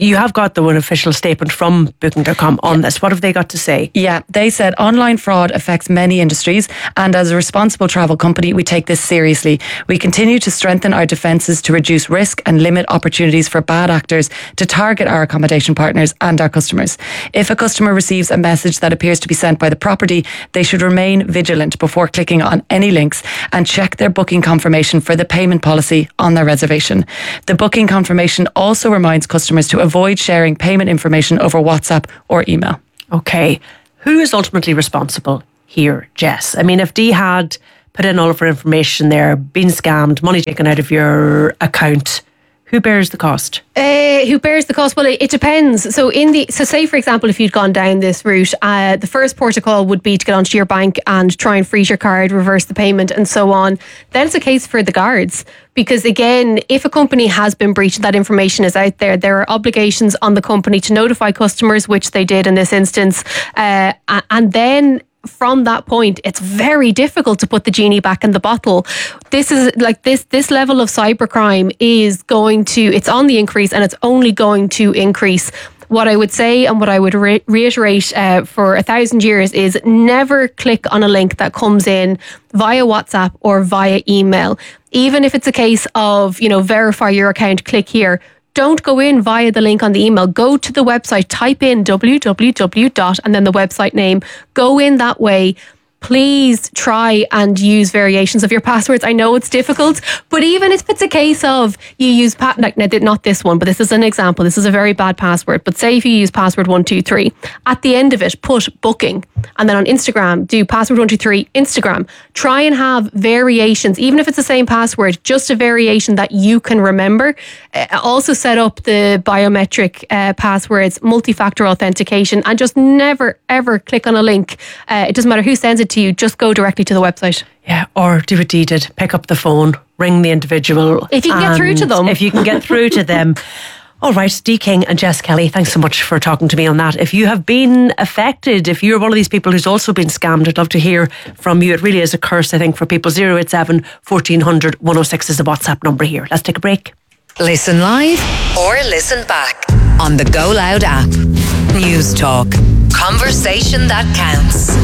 Speaker 11: you have got the one official statement from booking dot com on this. What have they got to say?
Speaker 24: Yeah, they said online fraud affects many industries, and as a responsible travel company, we take this seriously. We continue to strengthen our defences to reduce risk and limit opportunities for bad actors to target our accommodation partners and our customers. If a customer receives a message that appears to be sent by the property, they should remain vigilant before clicking on any links and check their booking confirmation for the payment policy on their reservation. The booking confirmation also reminds customers to avoid sharing payment information over WhatsApp or email.
Speaker 11: Okay, who is ultimately responsible here, Jess? I mean, if Dee had put in all of her information there, been scammed, money taken out of your account, who bears the cost?
Speaker 3: Uh, who bears the cost? Well, it, it depends. So, in the so say for example, if you'd gone down this route, uh, the first protocol would be to get onto your bank and try and freeze your card, reverse the payment, and so on. Then it's a case for the guards, because again, if a company has been breached, that information is out there. There are obligations on the company to notify customers, which they did in this instance, uh, and then. From that point, it's very difficult to put the genie back in the bottle. This is like this this level of cybercrime is going to, it's on the increase, and it's only going to increase. What I would say and what I would re- reiterate uh, for a thousand years is never click on a link that comes in via WhatsApp or via email. Even if it's a case of, you know, verify your account, click here. Don't go in via the link on the email. Go to the website, type in w w w dot and then the website name. Go in that way. Please try and use variations of your passwords. I know it's difficult, but even if it's a case of you use, pa- like, not this one, but this is an example. This is a very bad password. But say if you use password one two three, at the end of it, put booking. And then on Instagram, do password one two three Instagram. Try and have variations, even if it's the same password, just a variation that you can remember. Uh, also set up the biometric uh, passwords, multi-factor authentication, and just never, ever click on a link. Uh, it doesn't matter who sends it to you, just go directly to the website.
Speaker 11: Yeah, or do what Dee did, pick up the phone, ring the individual.
Speaker 3: If you can get through to them.
Speaker 11: If you can get through to them. All right, Dee King and Jess Kelly, thanks so much for talking to me on that. If you have been affected, if you're one of these people who's also been scammed, I'd love to hear from you. It really is a curse, I think, for people. zero eight seven, fourteen hundred, one oh six is the WhatsApp number here. Let's take a break.
Speaker 2: Listen live or listen back on the Go Loud app. News Talk. Conversation that counts.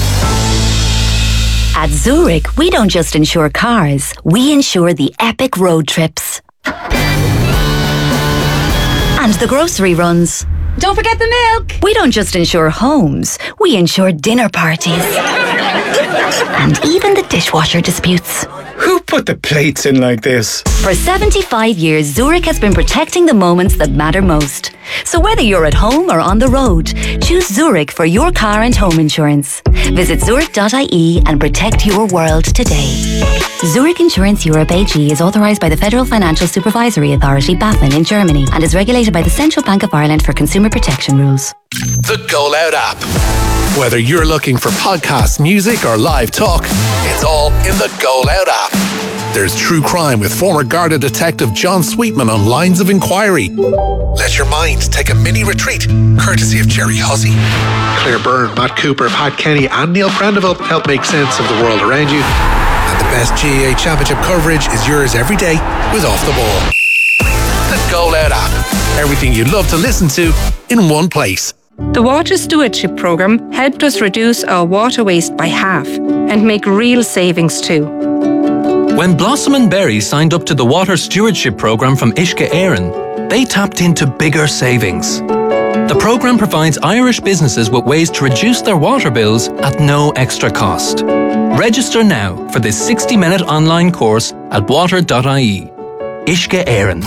Speaker 4: At Zurich, we don't just insure cars, we insure the epic road trips. And the grocery runs.
Speaker 9: Don't forget the milk!
Speaker 4: We don't just insure homes, we insure dinner parties. And even the dishwasher disputes.
Speaker 10: Who put the plates in like this?
Speaker 4: For seventy-five years, Zurich has been protecting the moments that matter most. So whether you're at home or on the road, choose Zurich for your car and home insurance. Visit zurich dot I E and protect your world today. Zurich Insurance Europe A G is authorised by the Federal Financial Supervisory Authority, BaFin, in Germany, and is regulated by the Central Bank of Ireland for consumer protection rules.
Speaker 25: The Go Loud app. Whether you're looking for podcasts, music, or live talk, it's all in the Go Loud app. There's true crime with former Garda detective John Sweetman on Lines of Inquiry. Let your mind take a mini retreat, courtesy of Jerry Hussey.
Speaker 26: Claire Byrne, Matt Cooper, Pat Kenny, and Neil Prendeville help make sense of the world around you.
Speaker 25: And the best G A A Championship coverage is yours every day with Off the Ball. The Go Loud app. Everything you'd love to listen to in one place.
Speaker 27: The Water Stewardship Programme helped us reduce our water waste by half and make real savings too.
Speaker 28: When Blossom and Berry signed up to the Water Stewardship Programme from Uisce Éireann, they tapped into bigger savings. The programme provides Irish businesses with ways to reduce their water bills at no extra cost. Register now for this sixty-minute online course at water dot I E. Uisce Éireann.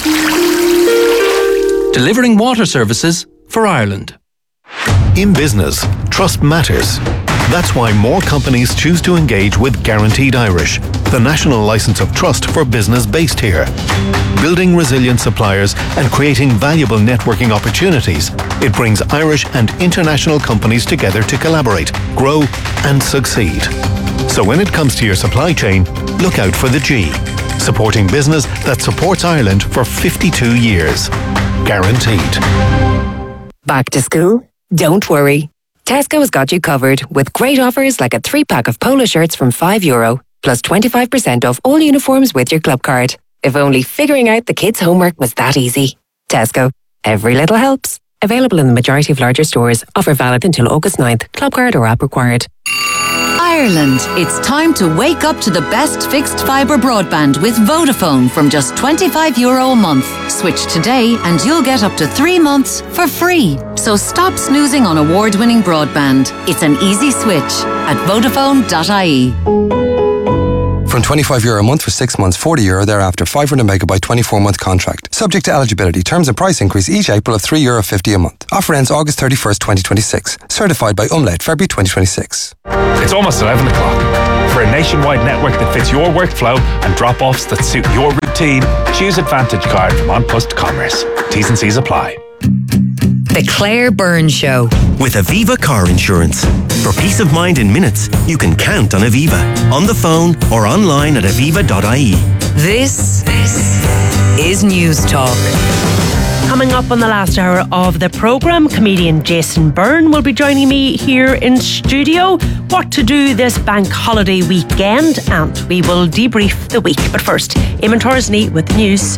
Speaker 28: Delivering water services for Ireland.
Speaker 29: In business, trust matters. That's why more companies choose to engage with Guaranteed Irish, the national licence of trust for business based here. Building resilient suppliers and creating valuable networking opportunities, it brings Irish and international companies together to collaborate, grow and succeed. So when it comes to your supply chain, look out for the G. Supporting business that supports Ireland for fifty-two years. Guaranteed.
Speaker 30: Back to school? Don't worry. Tesco has got you covered with great offers like a three-pack of polo shirts from five euro, plus twenty-five percent off all uniforms with your club card. If only figuring out the kids' homework was that easy. Tesco. Every little helps. Available in the majority of larger stores. Offer valid until August ninth. Club card or app required.
Speaker 6: Ireland, it's time to wake up to the best fixed fibre broadband with Vodafone from just twenty-five euro a month. Switch today and you'll get up to three months for free. So stop snoozing on award-winning broadband. It's an easy switch at Vodafone dot I E.
Speaker 9: From twenty-five euro a month for six months, forty euro thereafter, five hundred megabyte twenty-four month contract. Subject to eligibility. Terms and price increase each April of three euro fifty a month. Offer ends August thirty-first, twenty twenty-six. Certified by Umlaut, February twenty twenty-six.
Speaker 13: It's almost eleven o'clock. For a nationwide network that fits your workflow and drop-offs that suit your routine, choose Advantage Card from An Post Commerce. T's and C's apply.
Speaker 2: The Claire Byrne Show.
Speaker 20: With Aviva Car Insurance. For peace of mind in minutes, you can count on Aviva. On the phone or online at aviva dot I E.
Speaker 2: This, this is News Talk.
Speaker 11: Coming up on the last hour of the programme, comedian Jason Byrne will be joining me here in studio. What to do this bank holiday weekend, and we will debrief the week. But first, Eamon Torsney with the news.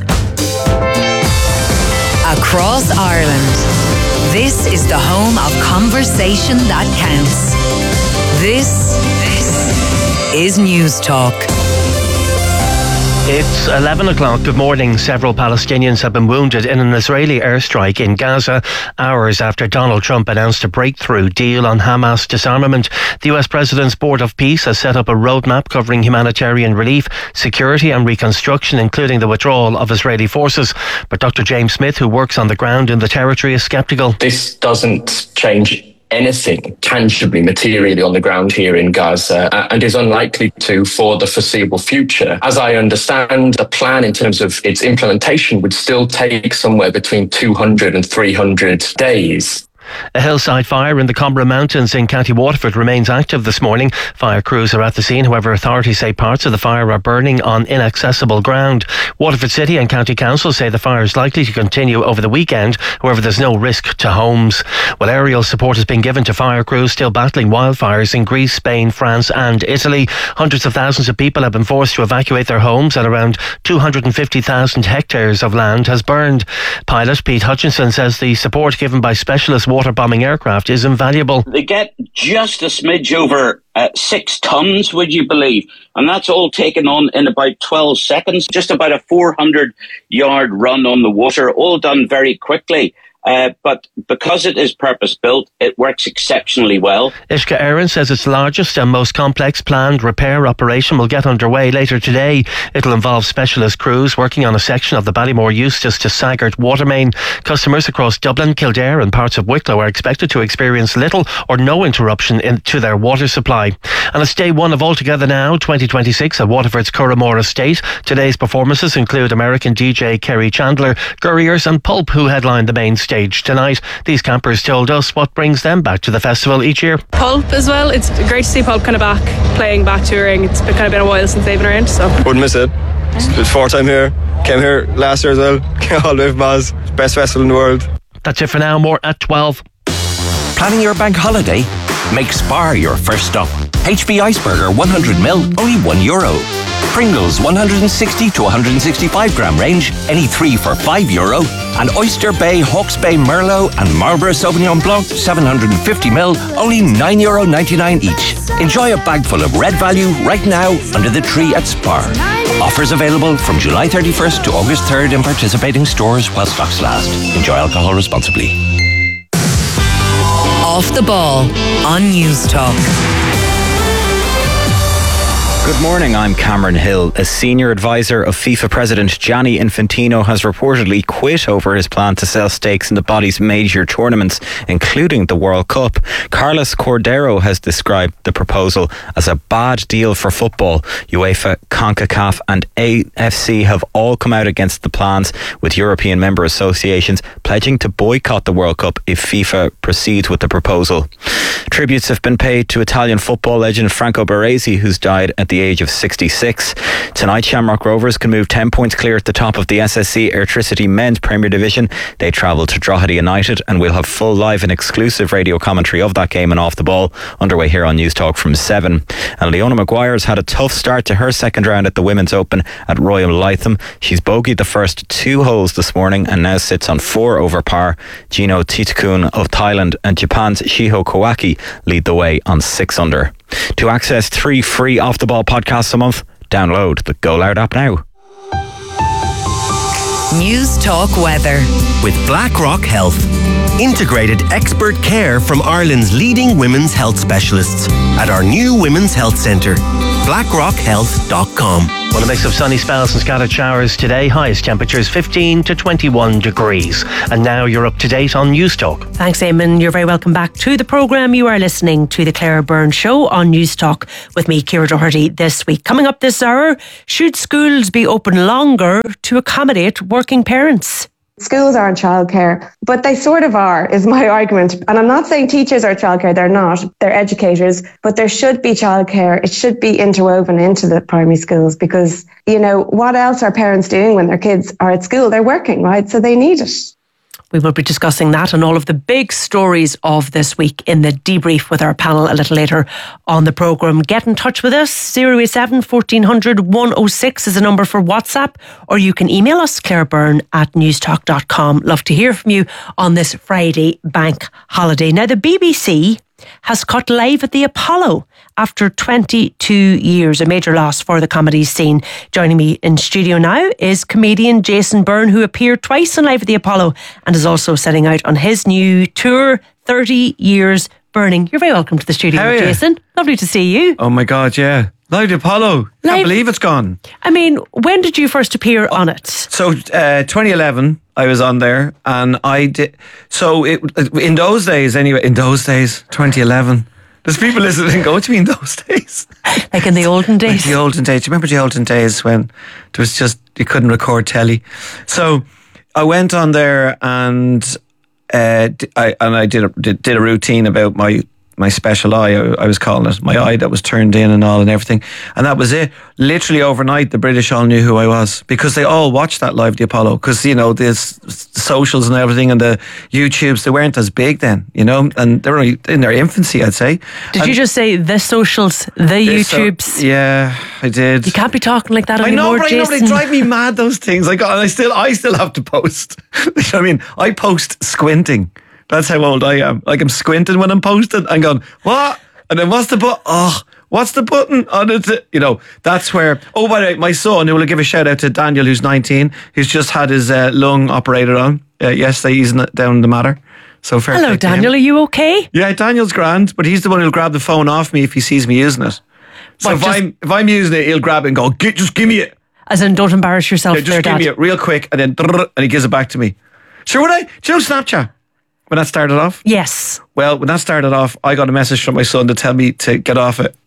Speaker 2: Across Ireland, this is the home of conversation that counts. This, this is News Talk.
Speaker 14: It's eleven o'clock. Good morning. Several Palestinians have been wounded in an Israeli airstrike in Gaza, hours after Donald Trump announced a breakthrough deal on Hamas disarmament. The U S President's Board of Peace has set up a roadmap covering humanitarian relief, security and reconstruction, including the withdrawal of Israeli forces. But Doctor James Smith, who works on the ground in the territory, is sceptical.
Speaker 15: This doesn't change anything tangibly, materially on the ground here in Gaza, and is unlikely to for the foreseeable future. As I understand, the plan in terms of its implementation would still take somewhere between two hundred and three hundred days.
Speaker 14: A hillside fire in the Combra Mountains in County Waterford remains active this morning. Fire crews are at the scene. However, authorities say parts of the fire are burning on inaccessible ground. Waterford City and County Council say the fire is likely to continue over the weekend. However, there's no risk to homes. Well, aerial support has been given to fire crews still battling wildfires in Greece, Spain, France and Italy. Hundreds of thousands of people have been forced to evacuate their homes, and around two hundred fifty thousand hectares of land has burned. Pilot Pete Hutchinson says the support given by specialist water bombing aircraft is invaluable.
Speaker 16: They get just a smidge over uh, six tons, would you believe? And that's all taken on in about twelve seconds, just about a four hundred yard run on the water, all done very quickly. Uh, but because it is purpose-built, it works exceptionally well.
Speaker 14: Ishka Éireann says its largest and most complex planned repair operation will get underway later today. It'll involve specialist crews working on a section of the Ballymore Eustis to Saggart water main. Customers across Dublin, Kildare and parts of Wicklow are expected to experience little or no interruption in, to their water supply. And it's day one of Altogether Now twenty twenty-six at Waterford's Curramore Estate. Today's performances include American D J Kerry Chandler, Gurriers and Pulp, who headline the main stage. Stage tonight. These campers told us what brings them back to the festival each year.
Speaker 17: Pulp as well. It's great to see Pulp kind of back playing, back touring. It's been kind of been a while since they've been around, so
Speaker 18: wouldn't miss it. It's fourth time here. Came here last year as well. Came all the way from Oz. Best festival in the world.
Speaker 14: That's it for now. More at twelve.
Speaker 19: Planning your bank holiday? Make Spar your first stop. H B Iceberger one hundred milliliters, only one euro. Pringles one hundred sixty to one hundred sixty-five gram range, any three for five euro. And Oyster Bay, Hawke's Bay Merlot and Marlborough Sauvignon Blanc seven hundred fifty milliliters, only nine euro ninety-nine each. Enjoy a bag full of red value right now under the tree at Spar. Offers available from July thirty-first to August third in participating stores while stocks last. Enjoy alcohol responsibly.
Speaker 2: Off the Ball on News Talk.
Speaker 21: Good morning, I'm Cameron Hill. A senior advisor of FIFA President Gianni Infantino has reportedly quit over his plan to sell stakes in the body's major tournaments, including the World Cup. Carlos Cordero has described the proposal as a bad deal for football. UEFA, CONCACAF and A F C have all come out against the plans, with European member associations pledging to boycott the World Cup if FIFA proceeds with the proposal. Tributes have been paid to Italian football legend Franco Baresi, who's died at the age of sixty-six. Tonight, Shamrock Rovers can move ten points clear at the top of the S S C Airtricity Men's Premier Division. They travel to Drogheda United, and we'll have full live and exclusive radio commentary of that game and Off the Ball underway here on News Talk from seven. And Leona Maguire's had a tough start to her second round at the Women's Open at Royal Lytham. She's bogeyed the first two holes this morning and now sits on four over par. Gino Titakun of Thailand and Japan's Shiho Kawaki lead the way on six under. To access three free Off the Ball podcasts a month, download the Go Loud app now.
Speaker 2: News Talk Weather.
Speaker 20: With BlackRock Health. Integrated expert care from Ireland's leading women's health specialists at our new Women's Health Centre. blackrock health dot com.
Speaker 14: Well, a mix of sunny spells and scattered showers today. Highest temperatures fifteen to twenty-one degrees. And now you're up to date on News Talk.
Speaker 11: Thanks, Eamon. You're very welcome back to the programme. You are listening to the Claire Byrne Show on News Talk with me, Ciara Doherty, this week. Coming up this hour, should schools be open longer to accommodate working parents?
Speaker 1: Schools aren't childcare, but they sort of are, is my argument. And I'm not saying teachers are childcare, they're not. They're educators, but there should be childcare. It should be interwoven into the primary schools because, you know, what else are parents doing when their kids are at school? They're working, right? So they need it.
Speaker 11: We will be discussing that and all of the big stories of this week in the debrief with our panel a little later on the programme. Get in touch with us. zero eight seven, fourteen hundred, one oh six is a number for WhatsApp, or you can email us, claire byrne at newstalk dot com. Love to hear from you on this Friday bank holiday. Now, the B B C has cut Live at the Apollo after twenty-two years, a major loss for the comedy scene. Joining me in studio now is comedian Jason Byrne, who appeared twice on Live at the Apollo and is also setting out on his new tour, thirty years Burning. You're very welcome to the studio,
Speaker 3: How are you?
Speaker 11: Jason. Lovely to see you.
Speaker 3: Oh my God, yeah. Live at the Apollo. Can't
Speaker 11: Live-
Speaker 3: believe it's gone.
Speaker 11: I mean, when did you first appear on it?
Speaker 3: So, uh, twenty eleven, I was on there, and I did. So, it, in those days, anyway, in those days, twenty eleven, there's people listening go, what do you mean those days?
Speaker 11: Like in the olden days?
Speaker 3: Like the olden days. Do you remember the olden days when there was just, you couldn't record telly? So, I went on there and uh, I and I did a, did, did a routine about my my special eye, I, I was calling it, my eye that was turned in and all and everything. And that was it. Literally overnight, the British all knew who I was because they all watched that Live at the Apollo. Because, you know, the socials and everything and the YouTubes, they weren't as big then, you know, and they were in their infancy, I'd say.
Speaker 11: Did
Speaker 3: and
Speaker 11: you just say the socials, the YouTubes?
Speaker 3: So, yeah, I did.
Speaker 11: You can't be talking like that
Speaker 3: I
Speaker 11: anymore,
Speaker 3: know, but I know,
Speaker 11: Jason.
Speaker 3: but they drive me mad, those things. Like, and I still, I still have to post. You know what I mean? I post squinting. That's how old I am. Like, I'm squinting when I'm posting and going, what? And then what's the button? Oh, what's the button on it? You know, that's where. Oh, by the way, my son, who will give a shout out to Daniel, who's nineteen, who's just had his uh, lung operated on uh, yesterday. He's n- down the matter. So fair
Speaker 11: Hello,
Speaker 3: play to
Speaker 11: Daniel.
Speaker 3: him.
Speaker 11: Are you okay?
Speaker 3: Yeah, Daniel's grand, but he's the one who'll grab the phone off me if he sees me using it. So
Speaker 11: What,
Speaker 3: if
Speaker 11: just-
Speaker 3: I'm if I'm using it, he'll grab it and go, "Gi- just give me it.
Speaker 11: As in, don't embarrass yourself,
Speaker 3: Yeah, just
Speaker 11: there,
Speaker 3: give
Speaker 11: Dad.
Speaker 3: me it real quick, and then drrr, and he gives it back to me. Sure, would I? Do you know Snapchat? When that started off?
Speaker 11: Yes.
Speaker 3: Well, when that started off, I got a message from my son to tell me to get off it.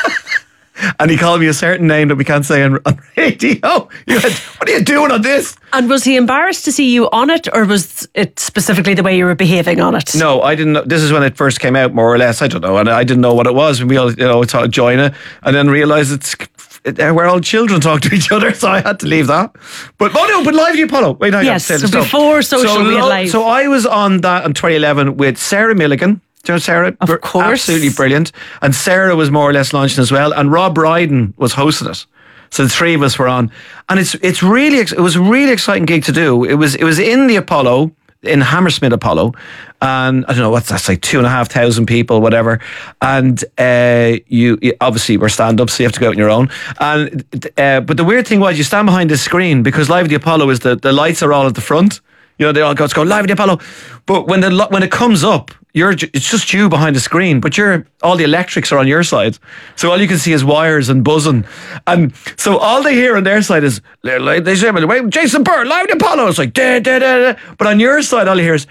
Speaker 3: And he called me a certain name that we can't say on, on radio. He went, what are you doing on this?
Speaker 11: And was he embarrassed to see you on it, or was it specifically the way you were behaving on it?
Speaker 3: No, I didn't know. This is when it first came out, more or less. I don't know. And I didn't know what it was. And we all, you know, thought I'd join it. And then realised it's it, we're all children talk to each other. So I had to leave that. But, oh no, but Live at the Apollo. Wait, I
Speaker 11: Yes,
Speaker 3: got to say
Speaker 11: so
Speaker 3: this stuff.
Speaker 11: before social,
Speaker 3: so,
Speaker 11: we had
Speaker 3: lo-
Speaker 11: Live.
Speaker 3: So I was on that in twenty eleven with Sarah Milligan. Do you know Sarah?
Speaker 11: Of course.
Speaker 3: Absolutely brilliant. And Sarah was more or less launching as well. And Rob Brydon was hosting it. So the three of us were on. And it's it's really, ex- it was a really exciting gig to do. It was, it was in the Apollo, in Hammersmith Apollo. And I don't know, what's that, like two and a half thousand people, whatever. And uh, you, you obviously were stand-up, so you have to go out on your own. And uh, But the weird thing was you stand behind the screen because Live at the Apollo is the, the lights are all at the front. You know, they all go, go Live at the Apollo. But when the lo- when it comes up, you're ju- it's just you behind the screen, but you're all the electrics are on your side. So all you can see is wires and buzzing. And so all they hear on their side is, like, they say, Jason Byrne, Live at the Apollo. It's like, da, da, da, da. But on your side, all you hear is,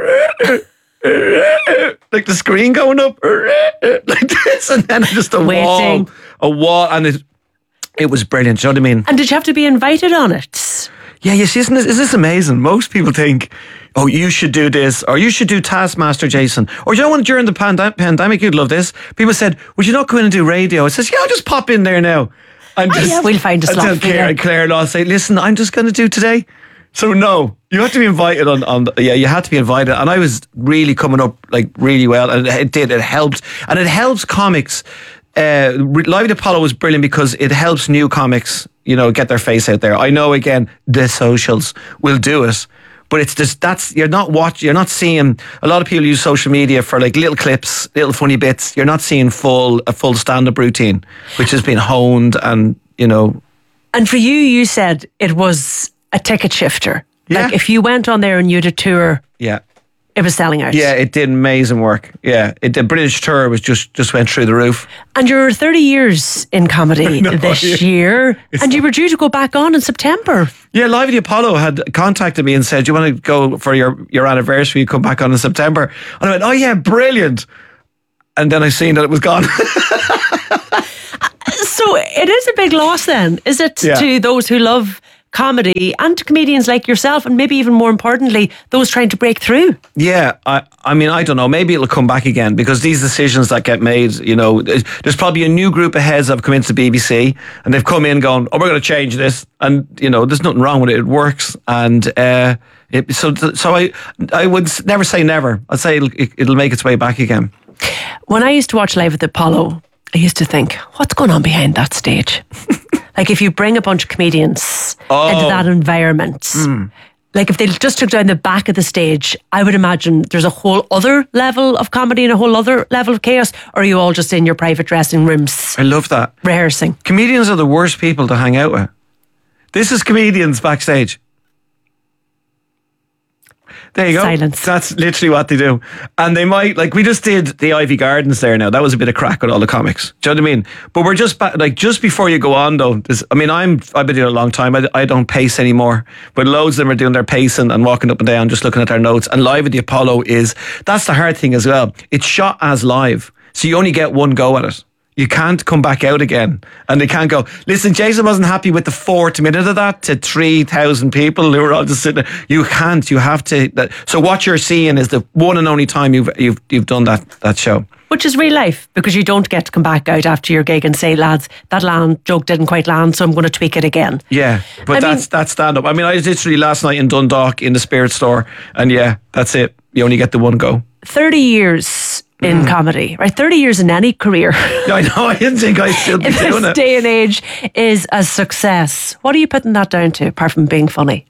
Speaker 3: like the screen going up, like this. And then just a
Speaker 11: Waiting.
Speaker 3: wall, a wall. And it, it was brilliant. Do you know what I mean?
Speaker 11: And did you have to be invited on it?
Speaker 3: Yeah, yes, isn't this, is this amazing? Most people think, oh, you should do this, or you should do Taskmaster, Jason. Or you know what, during the pand- pandemic, you'd love this. People said, would you not go in and do radio? I says, yeah, I'll just pop in there now. And
Speaker 11: oh,
Speaker 3: just,
Speaker 11: yeah, we'll find a slot.
Speaker 3: And Claire, and Claire and I'll say, listen, I'm just going to do today. So no, you have to be invited on, on, yeah, you had to be invited. And I was really coming up like really well. And it did, it helped. And it helps comics. Uh, Live at the Apollo was brilliant because it helps new comics, you know, get their face out there. I know, again, the socials will do it, but it's just, that's, you're not watching, you're not seeing, a lot of people use social media for like little clips, little funny bits. You're not seeing full, a full stand-up routine, which has been honed and, you know.
Speaker 11: And for you, you said it was a ticket shifter.
Speaker 3: Yeah.
Speaker 11: Like if you went on there and you did a tour.
Speaker 3: Yeah.
Speaker 11: It was selling out.
Speaker 3: Yeah, it did amazing work. Yeah, it, the British tour was just, just went through the roof.
Speaker 11: And you're thirty years in comedy know, this yeah. year, it's and you were due to go back on in September.
Speaker 3: Yeah, Live at the Apollo had contacted me and said, do you want to go for your, your anniversary, come back on in September? And I went, oh yeah, brilliant. And then I seen that it was gone.
Speaker 11: So it is a big loss then, is it, yeah. to those who love comedy and to comedians like yourself, and maybe even more importantly, those trying to break through?
Speaker 3: Yeah, I, I mean, I don't know. Maybe it'll come back again because these decisions that get made, you know, there's probably a new group of heads that have come into the B B C and they've come in going, oh, we're going to change this. And, you know, there's nothing wrong with it. It works. And uh, it, so so I I would never say never. I'd say it'll, it'll make its way back again.
Speaker 11: When I used to watch Live at the Apollo, I used to think, what's going on behind that stage? Like if you bring a bunch of comedians oh. into that environment, mm. like if they just took down the back of the stage, I would imagine there's a whole other level of comedy and a whole other level of chaos. Or are you all just in your private dressing rooms?
Speaker 3: I love that.
Speaker 11: Rehearsing.
Speaker 3: Comedians are the worst people to hang out with. This is comedians backstage. There you go.
Speaker 11: Silence.
Speaker 3: That's literally what they do. And they might, like, we just did the Ivy Gardens there now. That was a bit of crack with all the comics. Do you know what I mean? But we're just, back, like, just before you go on, though, I mean, I'm, I've been doing it a long time. I, I don't pace anymore. But loads of them are doing their pacing and walking up and down, just looking at their notes. And Live at the Apollo is, that's the hard thing as well. It's shot as live. So you only get one go at it. You can't come back out again. And they can't go, listen, Jason wasn't happy with the fourth minute of that to three thousand people who were all just sitting there. You can't. You have to. That, so what you're seeing is the one and only time you've you've you've done that that show.
Speaker 11: Which is real life, because you don't get to come back out after your gig and say, lads, that land joke didn't quite land, so I'm going to tweak it again.
Speaker 3: Yeah, but I that's mean, that's stand-up. I mean, I was literally last night in Dundalk in the Spirit Store, and yeah, that's it. You only get the one go.
Speaker 11: thirty years in mm. comedy, right? thirty years in any career.
Speaker 3: Yeah, I know, I didn't think I'd still be doing it.
Speaker 11: In this day and age is a success. What are you putting that down to, apart from being funny?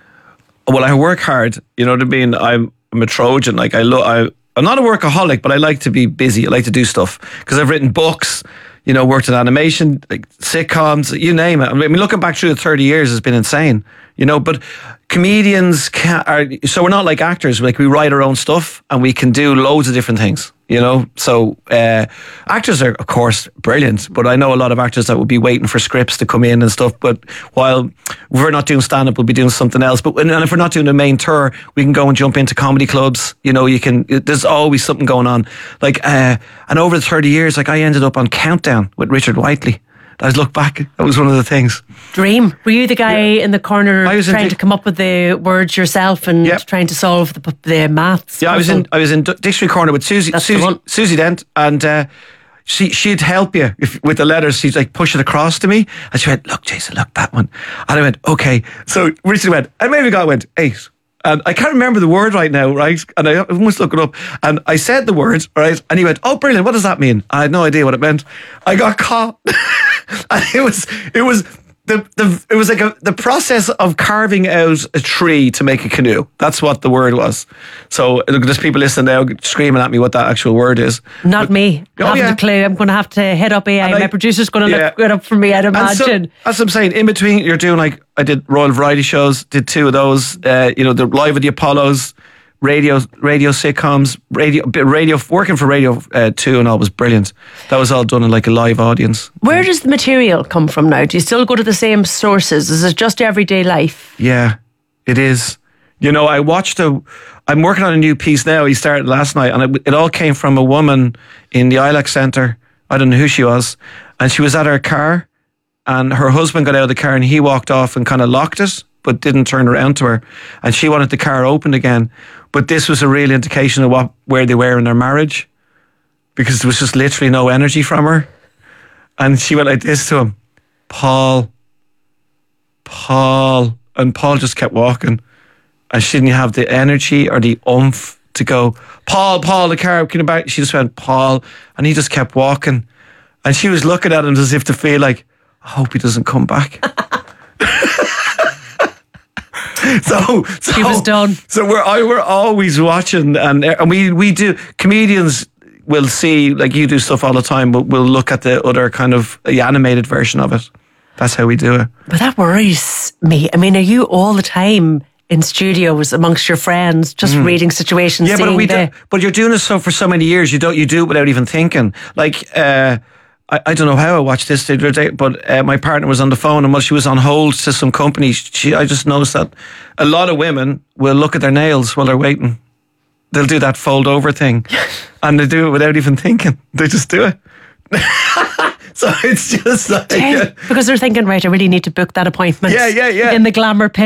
Speaker 3: Well, I work hard, you know what I mean? I'm, I'm a Trojan. Like, I lo- I, I'm not a workaholic, but I like to be busy. I like to do stuff. Because I've written books, you know, worked in animation, like sitcoms, you name it. I mean, looking back through the thirty years has been insane, you know, but comedians can, are, so we're not like actors. Like, we write our own stuff and we can do loads of different things, you know. So uh, actors are, of course, brilliant, but I know a lot of actors that would be waiting for scripts to come in and stuff. But while we're not doing stand-up, we'll be doing something else. But and if we're not doing a main tour, we can go and jump into comedy clubs. You know, you can. There's always something going on. Like, uh, and over the thirty years, like I ended up on Countdown with Richard Whiteley. I look back, that was one of the things.
Speaker 11: Dream. Were you the guy yeah. in the corner trying in, to come up with the words yourself and yep. trying to solve the, the maths?
Speaker 3: Yeah, I was in I was in Dictionary Corner with Susie Susie, Susie Dent, and uh, she she'd help you if, with the letters. She'd like push it across to me, and she went, "Look, Jason, look that one," and I went, "Okay." So Richard went, and maybe God went eight. And I can't remember the word right now, right? And I must look it up. And I said the words, right? And he went, "Oh, brilliant! What does that mean?" I had no idea what it meant. I got caught. And it was, it was the, the, it was like a, the process of carving out a tree to make a canoe. That's what the word was. So there's people listening now screaming at me what that actual word is.
Speaker 11: Not but, me. Oh, haven't yeah. a clue. I'm going to have to head up A I. I My producer's going to yeah. look it up for me, I'd imagine. So,
Speaker 3: that's what I'm saying. In between, you're doing like, I did Royal Variety Shows, did two of those, uh, you know, the Live at the Apollos, radio radio sitcoms, radio radio working for Radio uh, two and all was brilliant. That was all done in like a live audience.
Speaker 11: Where does the material come from now? Do you still go to the same sources? Is it just everyday life?
Speaker 3: Yeah, it is. You know, I watched a I'm working on a new piece now. He started last night, and it, it all came from a woman in the I L A C Centre. I don't know who she was, and she was at her car, and her husband got out of the car and he walked off and kind of locked it but didn't turn around to her, and she wanted the car opened again. But this was a real indication of what where they were in their marriage, because there was just literally no energy from her. And she went like this to him, Paul, Paul. And Paul just kept walking. And she didn't have the energy or the oomph to go, Paul, Paul, the car, can you back? She just went, Paul. And he just kept walking. And she was looking at him as if to feel like, I hope he doesn't come back. so, so
Speaker 11: he was done.
Speaker 3: So we're I, we're always watching, and and we we do comedians will see, like you do stuff all the time, but we'll look at the other kind of the animated version of it. That's how we do it.
Speaker 11: But that worries me. I mean, are you all the time in studios amongst your friends, just mm. reading situations?
Speaker 3: Yeah, but we
Speaker 11: the...
Speaker 3: do, but you're doing this so for so many years. You don't you do it without even thinking. Like uh, I, I don't know how I watched this the other day, but uh, my partner was on the phone, and while she was on hold to some company, she I just noticed that a lot of women will look at their nails while they're waiting. They'll do that fold over thing, and they do it without even thinking. They just do it. So it's just like...
Speaker 11: Yeah, because they're thinking, right, I really need to book that appointment.
Speaker 3: Yeah, yeah, yeah.
Speaker 11: In the glamour pit.